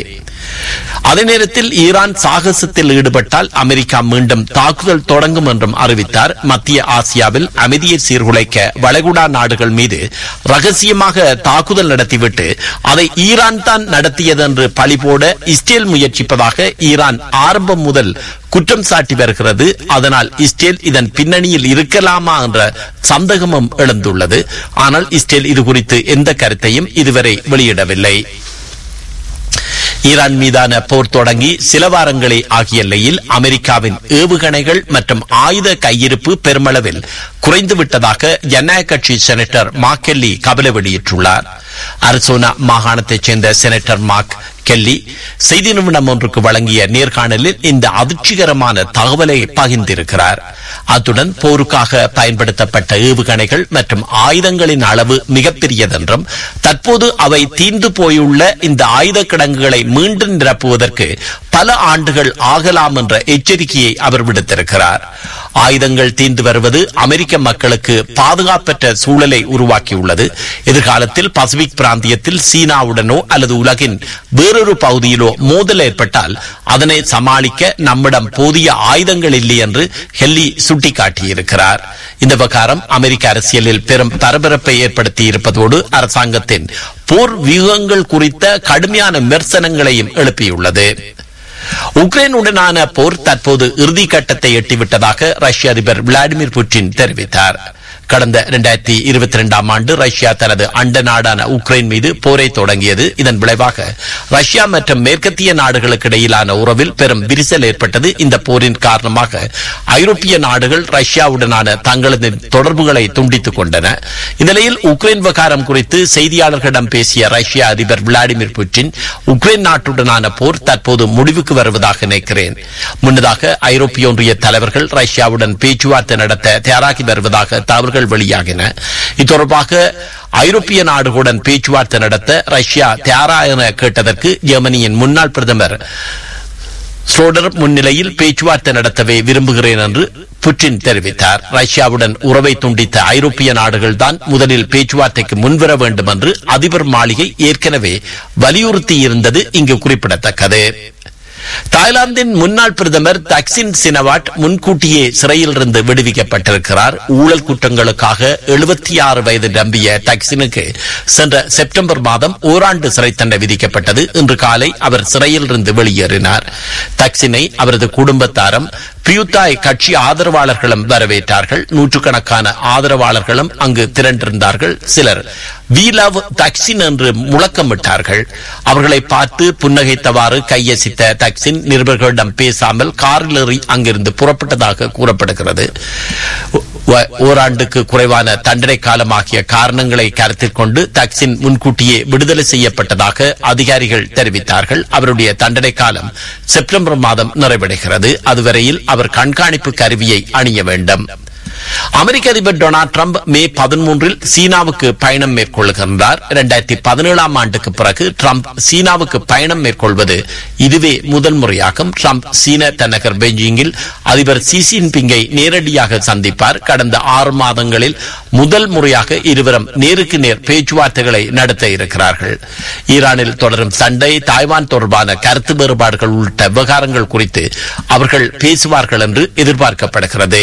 [SPEAKER 3] அதே நேரத்தில் ஈரான் சாகசத்தில் ஈடுபட்டால் அமெரிக்கா மீண்டும் தாக்குதல் தொடங்கும் என்றும் அறிவித்தார். மத்திய ஆசியாவில் அமைதியை சீர்குலைக்க வளைகுடா நாடுகள் மீது ரகசியமாக தாக்குதல் நடத்திவிட்டு அதை ஈரான் தான் நடத்தியது என்று பழிபோட இஸ்ரேல் முயற்சிப்பதாக ஈரான் ஆரம்பம் முதல் குற்றம் சாட்டி வருகிறது. அதனால் இஸ்ரேல் இதன் பின்னணியில் இருக்கலாமா என்ற சந்தேகமும் எழுந்துள்ளது. ஆனால் இஸ்ரேல் இது குறித்து எந்த கருத்தையும் இதுவரை வெளியிடவில்லை. ஈரான் மீதான போர் தொடங்கி சில வாரங்களே ஆகிய எல்லையில் அமெரிக்காவின் ஏவுகணைகள் மற்றும் ஆயுத கையிருப்பு பெருமளவில் குறைந்துவிட்டதாக ஜனநாயக கட்சி செனட்டர் மார்க் கெல்லி கவலை வெளியிட்டுள்ளார். அரிசோனா மாகாணத்தைச் சேர்ந்த செனட்டர் மார்க் கெல்லி செய்தி நிறுவனம் ஒன்றுக்கு வழங்கிய நேர்காணலில் இந்த அதிர்ச்சிகரமான தகவலை பகிர்ந்திருக்கிறார். அத்துடன் போருக்காக பயன்படுத்தப்பட்ட ஏவுகணைகள் மற்றும் ஆயுதங்களின் அளவு மிகப்பெரியதென்றும் தற்போது அவை தீர்ந்து போயுள்ள இந்த ஆயுத கிடங்குகளை மீண்டும் நிரப்புவதற்கு பல ஆண்டுகள் ஆகலாம் என்ற எச்சரிக்கையை அவர் விடுத்திருக்கிறார். ஆயுதங்கள் தீர்ந்து வருவது அமெரிக்க மக்களுக்கு பாதுகாப்பற்ற சூழலை உருவாக்கியுள்ளது. எதிர்காலத்தில் பசிபிக் பிராந்தியத்தில் சீனாவுடனோ அல்லது உலகின் வேறொரு பகுதியிலோ மோதல் ஏற்பட்டால் அதனை சமாளிக்க நம்மிடம் போதிய ஆயுதங்கள் இல்லை என்று ஹெல்லி சுட்டிக்காட்டியிருக்கிறார். இந்த விவகாரம் அமெரிக்க அரசியலில் பெரும் பரபரப்பை ஏற்படுத்தி இருப்பதோடு அரசாங்கத்தின் போர் வியூகங்கள் குறித்த கடுமையான விமர்சனங்களையும் எழுப்பியுள்ளது. உக்ரைனுடனான போர் தற்போது இறுதி கட்டத்தை எட்டிவிட்டதாக ரஷ்ய அதிபர் விளாடிமிர் புட்டின் தெரிவித்தார். கடந்த இரண்டாயிரத்தி இருபத்தி இரண்டாம் ஆண்டு ரஷ்யா தனது அண்ட நாடான உக்ரைன் மீது போரை தொடங்கியது. இதன் விளைவாக ரஷ்யா மற்றும் மேற்கத்திய நாடுகளுக்கு இடையிலான உறவில் பெரும் விரிசல் ஏற்பட்டது. இந்த போரின் காரணமாக ஐரோப்பிய நாடுகள் ரஷ்யாவுடனான தங்களது தொடர்புகளை துண்டித்துக் கொண்டன. இந்நிலையில் உக்ரைன் விவகாரம் குறித்து செய்தியாளர்களிடம் பேசிய ரஷ்ய அதிபர் விளாடிமிர் புட்டின், உக்ரைன் நாட்டுடனான போர் தற்போது முடிவுக்கு வருவதாக நினைக்கிறேன். முன்னதாக ஐரோப்பிய ஒன்றிய தலைவர்கள் ரஷ்யாவுடன் பேச்சுவார்த்தை நடத்த தயாராகி வருவதாக தகவல்கள் வெளியாகின. இத்தொடர்பாக ஐரோப்பிய நாடுகளுடன் பேச்சுவார்த்தை நடத்த ரஷ்யா தயாரா என கேட்டதற்கு ஜெர்மனியின் முன்னாள் பிரதமர் ஸ்ரோடர் முன்னிலையில் பேச்சுவார்த்தை நடத்தவே விரும்புகிறேன் என்று புட்டின் தெரிவித்தார். ரஷ்யாவுடன் உறவை துண்டித்த ஐரோப்பிய நாடுகள் தான் முதலில் பேச்சுவார்த்தைக்கு முன்வர வேண்டும் என்று அதிபர் மாளிகை ஏற்கனவே வலியுறுத்தியிருந்தது இங்கு குறிப்பிடத்தக்கது. தாய்லாந்தின் முன்னாள் பிரதமர் தக்சின் சினவாட் முன்கூட்டியே சிறையில் இருந்து விடுவிக்கப்பட்டிருக்கிறார். ஊழல் குற்றங்களுக்காக எழுபத்தி ஆறு வயது நிரம்பிய தக்சினுக்கு சென்ற செப்டம்பர் மாதம் ஓராண்டு சிறை தண்டனை விதிக்கப்பட்டது. இன்று காலை அவர் சிறையில் இருந்து வெளியேறினார். தக்சினை அவரது குடும்பத்தாரும் பியூத்தாய் கட்சி ஆதரவாளர்களும் வரவேற்றார்கள். நூற்றுக்கணக்கான ஆதரவாளர்களும் அங்கு திரண்டிருந்தார்கள். சிலர் வி லவ் தக்சின் என்று முழக்கமிட்டார்கள். அவர்களை பார்த்து புன்னகைத்தவாறு கையசித்த தக்சின் நிருபர்களிடம் பேசாமல் காரில் ஏறி அங்கிருந்து புறப்பட்டதாக கூறப்படுகிறது. ஓராண்டுக்கு குறைவான தண்டனை காலம் ஆகிய காரணங்களை கருத்தில் கொண்டு தக்சின் முன்கூட்டியே விடுதலை செய்யப்பட்டதாக அதிகாரிகள் தெரிவித்தார்கள். அவருடைய தண்டனை காலம் செப்டம்பர் மாதம் நிறைவடைகிறது. அதுவரையில் அவர் கண்காணிப்பு கருவியை அணிய வேண்டும். அமெரிக்க அதிபர் டொனால்டு டிரம்ப் மே பதிமூன்றில் சீனாவுக்கு பயணம் மேற்கொள்கின்றார். இரண்டாயிரத்தி பதினேழாம் ஆண்டுக்கு பிறகு டிரம்ப் சீனாவுக்கு பயணம் மேற்கொள்வது இதுவே முதல் முறையாகும். டிரம்ப் சீன தலைநகர் பெய்ஜிங்கில் அதிபர் ஷி ஜின்பிங்கை நேரடியாக சந்திப்பார். கடந்த ஆறு மாதங்களில் முதல் முறையாக இருவரும் நேருக்கு நேர் பேச்சுவார்த்தைகளை நடத்த இருக்கிறார்கள். ஈரானில் தொடரும் சண்டை, தாய்வான் தொடர்பான கருத்து வேறுபாடுகள் உள்ளிட்ட விவகாரங்கள் குறித்து அவர்கள் பேசுவார்கள் என்று எதிர்பார்க்கப்படுகிறது.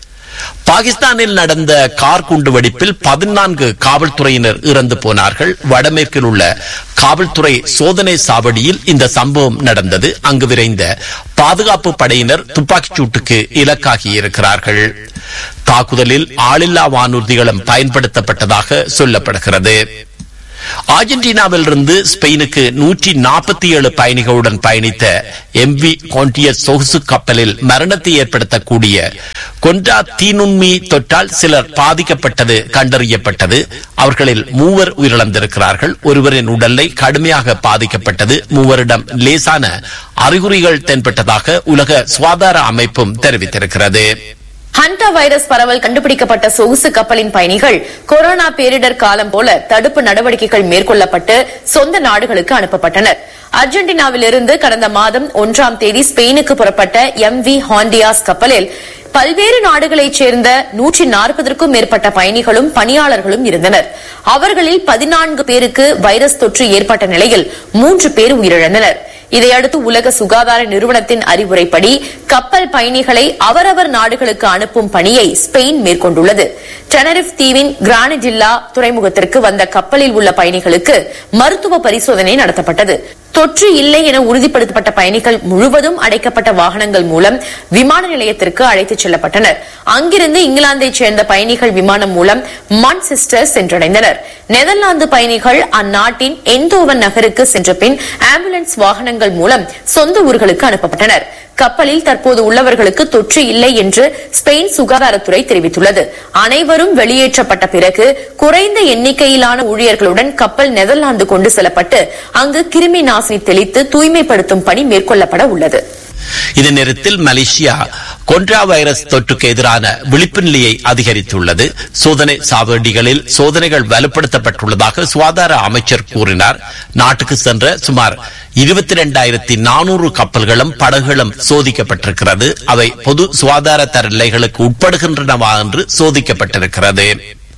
[SPEAKER 3] பாகிஸ்தானில் நடந்த கார் குண்டு வெடிப்பில் பதினான்கு காவல்துறையினர் இறந்து போனார்கள். வடமேற்கில் உள்ள காவல்துறை சோதனை சாவடியில் இந்த சம்பவம் நடந்தது. அங்கு விரைந்த பாதுகாப்பு படையினர் துப்பாக்கிச் சூட்டுக்கு இலக்காகி இருக்கிறார்கள். தாக்குதலில் ஆளில்லா வானூர்திகளும் பயன்படுத்தப்பட்டதாக சொல்லப்படுகிறது. அர்ஜென்டினாவில் இருந்து ஸ்பெயினுக்கு நூற்றி நாற்பத்தி ஏழு பயணிகளுடன் பயணித்த எம்வி கோண்டியஸ் சொகுசு கப்பலில் மரணத்தை ஏற்படுத்தக்கூடிய கொண்டா தீநுண்மி தொற்றால் சிலர் பாதிக்கப்பட்டது கண்டறியப்பட்டது. அவர்களில் மூவர் உயிரிழந்திருக்கிறார்கள். ஒருவரின் உடலை கடுமையாக பாதிக்கப்பட்டது. மூவரிடம் லேசான அறிகுறிகள் தென்பட்டதாக உலக சுகாதார அமைப்பும் தெரிவித்திருக்கிறது.
[SPEAKER 10] ஹண்டா வைரஸ் பரவல் கண்டுபிடிக்கப்பட்ட சொகுசு கப்பலின் பயணிகள் கொரோனா பேரிடர் காலம் போல தடுப்பு நடவடிக்கைகள் மேற்கொள்ளப்பட்டு சொந்த நாடுகளுக்கு அனுப்பப்பட்டனர். அர்ஜென்டினாவிலிருந்து கடந்த மாதம் ஒன்றாம் தேதி ஸ்பெயினுக்கு புறப்பட்ட எம் வி ஹாண்டியாஸ் கப்பலில் பல்வேறு நாடுகளைச் சேர்ந்த நூற்றி நாற்பதற்கும் மேற்பட்ட பயணிகளும் பணியாளர்களும் இருந்தனர். அவர்களில் பதினான்கு பேருக்கு வைரஸ் தொற்று ஏற்பட்ட நிலையில் மூன்று பேர் உயிரிழந்தனர். இதையடுத்து உலக சுகாதார நிறுவனத்தின் அறிவுரைப்படி கப்பல் பயணிகளை அவரவர் நாடுகளுக்கு அனுப்பும் பணியை ஸ்பெயின் மேற்கொண்டுள்ளது. டெனரிஃப் தீவின் கிரானடில்லா துறைமுகத்திற்கு வந்த கப்பலில் உள்ள பயணிகளுக்கு மருத்துவ பரிசோதனை நடத்தப்பட்டது. தொற்று இல்லை என உறுதிப்படுத்தப்பட்ட பயணிகள் முழுவதும் அடைக்கப்பட்ட வாகனங்கள் மூலம் விமான நிலையத்திற்கு அழைத்துச் செல்லப்பட்டனர். அங்கிருந்து இங்கிலாந்தைச் சேர்ந்த பயணிகள் விமானம் மூலம் மான்செஸ்டர் சென்றடைந்தனர். நெதர்லாந்து பயணிகள் அந்நாட்டின் எந்தோவன் நகருக்கு சென்ற பின் ஆம்புலன்ஸ் வாகனங்கள் மூலம் சொந்த ஊர்களுக்கு அனுப்பப்பட்டனர். கப்பலில் தற்போது உள்ளவர்களுக்கு தொற்று இல்லை என்று ஸ்பெயின் சுகாதாரத்துறை தெரிவித்துள்ளது. அனைவரும் வெளியேற்றப்பட்ட பிறகு குறைந்த எண்ணிக்கையிலான ஊழியர்களுடன் கப்பல் நெதர்லாந்து கொண்டு செல்லப்பட்டு அங்கு கிருமி நாசினி தெளித்து தூய்மைப்படுத்தும் பணி மேற்கொள்ளப்பட உள்ளது.
[SPEAKER 3] இதே நேரத்தில் மலேசியா கொண்ட்ரா வைரஸ் தொற்றுக்கு எதிரான விழிப்பு நிலையை அதிகரித்துள்ளது. சோதனை சாவடிகளில் சோதனைகள் வலுப்படுத்தப்பட்டுள்ளதாக சுகாதார அமைச்சர் கூறினார். நாட்டுக்கு சென்ற சுமார் இருபத்தி இரண்டாயிரத்தி நானூறு கப்பல்களும் படகுகளும் சோதிக்கப்பட்டிருக்கிறது. அவை பொது சுகாதார தரநிலைகளுக்கு உட்படுகின்றனவா என்று சோதிக்கப்பட்டிருக்கிறது.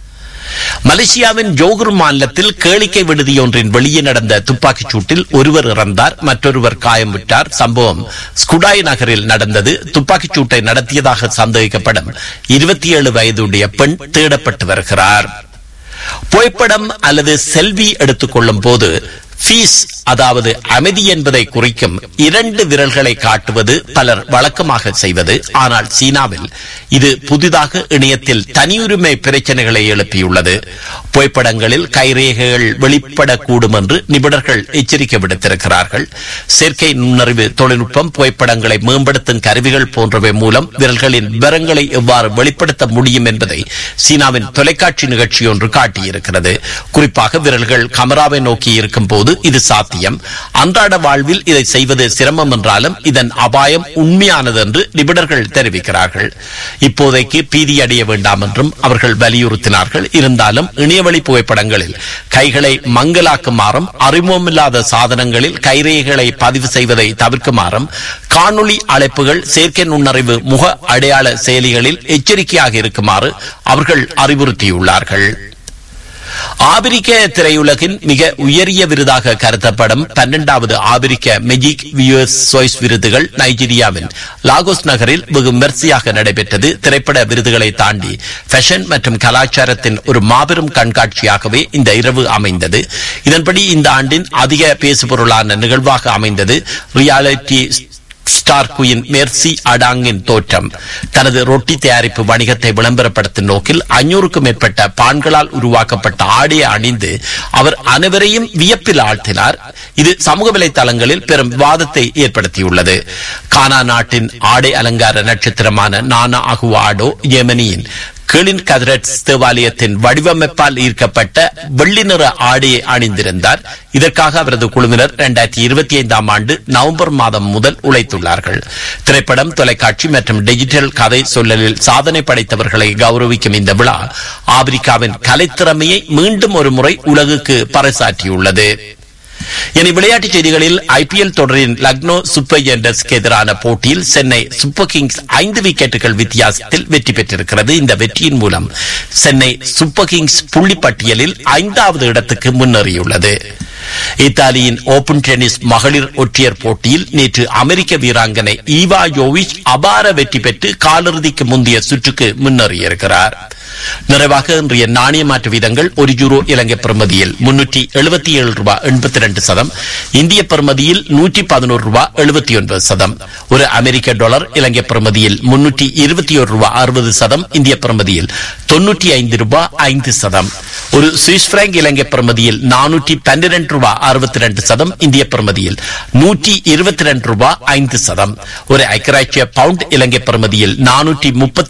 [SPEAKER 3] மலேசியாவின் ஜோகூர் மாநிலத்தில் கேளிக்கை விடுதியொன்றின் வெளியே நடந்த துப்பாக்கிச் சூட்டில் ஒருவர் இறந்தார், மற்றொருவர் காயமுற்றார். சம்பவம் ஸ்குடாய் நகரில் நடந்தது. துப்பாக்கிச் சூட்டை நடத்தியதாக சந்தேகிக்கப்படும் இருபத்தி ஏழு வயதுடைய பெண் தேடப்பட்டு வருகிறார். புகைப்படம் அல்லது செல்வி எடுத்துக் கொள்ளும் போது பீஸ் அதாவது அமைதி என்பதை குறிக்கும் இரண்டு விரல்களை காட்டுவது பலர் வழக்கமாக செய்வது. ஆனால் சீனாவில் இது புதிதாக இணையத்தில் தனியுரிமை பிரச்சனைகளை எழுப்பியுள்ளது. புகைப்படங்களில் கைரேகைகள் வெளிப்படக்கூடும் என்று நிபுணர்கள் எச்சரிக்கை விடுத்திருக்கிறார்கள். செயற்கை நுண்ணறிவு தொழில்நுட்பம், புகைப்படங்களை மேம்படுத்தும் கருவிகள் போன்றவை மூலம் விரல்களின் விவரங்களை எவ்வாறு வெளிப்படுத்த முடியும் என்பதை சீனாவின் தொலைக்காட்சி நிகழ்ச்சி ஒன்று காட்டியிருக்கிறது. குறிப்பாக விரல்கள் கமராவை நோக்கி இருக்கும் போது இது சாத்தியம். அன்றாட வாழ்வில் இதை செய்வது சிரமம் என்றாலும் இதன் அபாயம் உண்மையானது என்று நிபுணர்கள் தெரிவிக்கிறார்கள். இப்போதைக்கு பீதி அடைய வேண்டாம் என்றும் அவர்கள் வலியுறுத்தினார்கள். இருந்தாலும் இணையவழி புகைப்படங்களில் கைகளை மங்கலாக்குமாறும் அறிமுகமில்லாத சாதனங்களில் கைரேகைகளை பதிவு செய்வதை தவிர்க்குமாறும் காணொளி அழைப்புகள், செயற்கை நுண்ணறிவு முக அடையாள செயலிகளில் எச்சரிக்கையாக இருக்குமாறு அவர்கள் அறிவுறுத்தியுள்ளார்கள். ஆபிரிக்க திரையுலகின் மிக உயரிய விருதாக கருதப்படும் பன்னெண்டாவது ஆபிரிக்க மெஜிக் வியூவர்ஸ் சாய்ஸ் விருதுகள் நைஜீரியாவின் லாகோஸ் நகரில் வெகு விமர்சையாக நடைபெற்றது. திரைப்பட விருதுகளை தாண்டி ஃபேஷன் மற்றும் கலாச்சாரத்தின் ஒரு மாபெரும் கண்காட்சியாகவே இந்த இரவு அமைந்தது. இதன்படி இந்த ஆண்டின் அதிக பேசுபொருளான நிகழ்வாக அமைந்தது ரியாலிட்டி ஸ்டார் குயின் மெர்சி அடாங்கின் தோற்றம். தனது ரொட்டி தயாரிப்பு வணிகத்தை விளம்பரப்படுத்தும் நோக்கில் ஐநூறுக்கும் மேற்பட்ட பான்களால் உருவாக்கப்பட்ட ஆடையை அணிந்து அவர் அனைவரையும் வியப்பில் ஆழ்த்தினார். இது சமூக வலைதளங்களில் பெரும் விவாதத்தை ஏற்படுத்தியுள்ளது. கானா நாட்டின் ஆடை அலங்கார நட்சத்திரமான நானா அகுவாடோ, யெமனியின் கேளின் கதரட்ஸ் தேவாலயத்தின் வடிவமைப்பால் ஈர்க்கப்பட்ட வெள்ளி நிற ஆடையை அணிந்திருந்தார். இதற்காக அவரது குழுவினர் இரண்டாயிரத்தி இருபத்தி ஐந்தாம் ஆண்டு நவம்பர் மாதம் முதல் உழைத்துள்ளார்கள். திரைப்படம், தொலைக்காட்சி மற்றும் டிஜிட்டல் கதை சொல்லலில் சாதனை படைத்தவர்களை கௌரவிக்கும் இந்த விழா ஆப்பிரிக்காவின் கலைத்திறமையை மீண்டும் ஒரு முறை உலகுக்கு பறைசாற்றியுள்ளது. இனி விளையாட்டுச் செய்திகளில் ஐபிஎல் தொடரின் லக்னோ சூப்பர் ஜெயண்ட்ஸுக்கு எதிரான போட்டியில் சென்னை சூப்பர் கிங்ஸ் ஐந்து விக்கெட்டுகள் வித்தியாசத்தில் வெற்றி பெற்றிருக்கிறது. இந்த வெற்றியின் மூலம் சென்னை சூப்பர் கிங்ஸ் புள்ளி பட்டியலில் ஐந்தாவது இடத்துக்கு முன்னேறியுள்ளது. இத்தாலியின் ஓபன் டென்னிஸ் மகளிர் ஒற்றையர் போட்டியில் நேற்று அமெரிக்க வீராங்கனை ஈவா யோவிச் அபார வெற்றி பெற்று காலிறுதிக்கு முந்தைய சுற்றுக்கு முன்னேறியிருக்கிறார். நிறைவாக இன்றைய நாணய மாற்று வீதங்கள்: ஒரு யூரோ இலங்கை பெறுமதியில் முன்னூற்றி எழுபத்தி ஏழு ரூபாய் எண்பத்தி இரண்டு சதம், இந்திய பெறுமதியில் நூற்றி பதினோரு ரூபாய் எழுபத்தி ஒன்பது சதம். ஒரு அமெரிக்க டாலர் இலங்கை பெறுமதியில் முன்னூற்றி இருபத்தி ஒரு ரூபாய் அறுபது சதம், இந்திய பெறுமதியில் தொன்னூற்றி ஐந்து ரூபாய் ஐந்து சதம். ஒரு சுவிஸ் பிராங்க் இலங்கை பெறுமதியில் நானூற்றி பன்னிரண்டு ரூபாய் அறுபத்தி இரண்டு சதம், இந்திய பெறுமதியில் நூற்றி இருபத்தி இரண்டு ரூபாய் ஐந்து சதம். ஒரு ஐக்கிய பவுண்ட் இலங்கை பெறுமதியில் நானூற்றி முப்பத்தி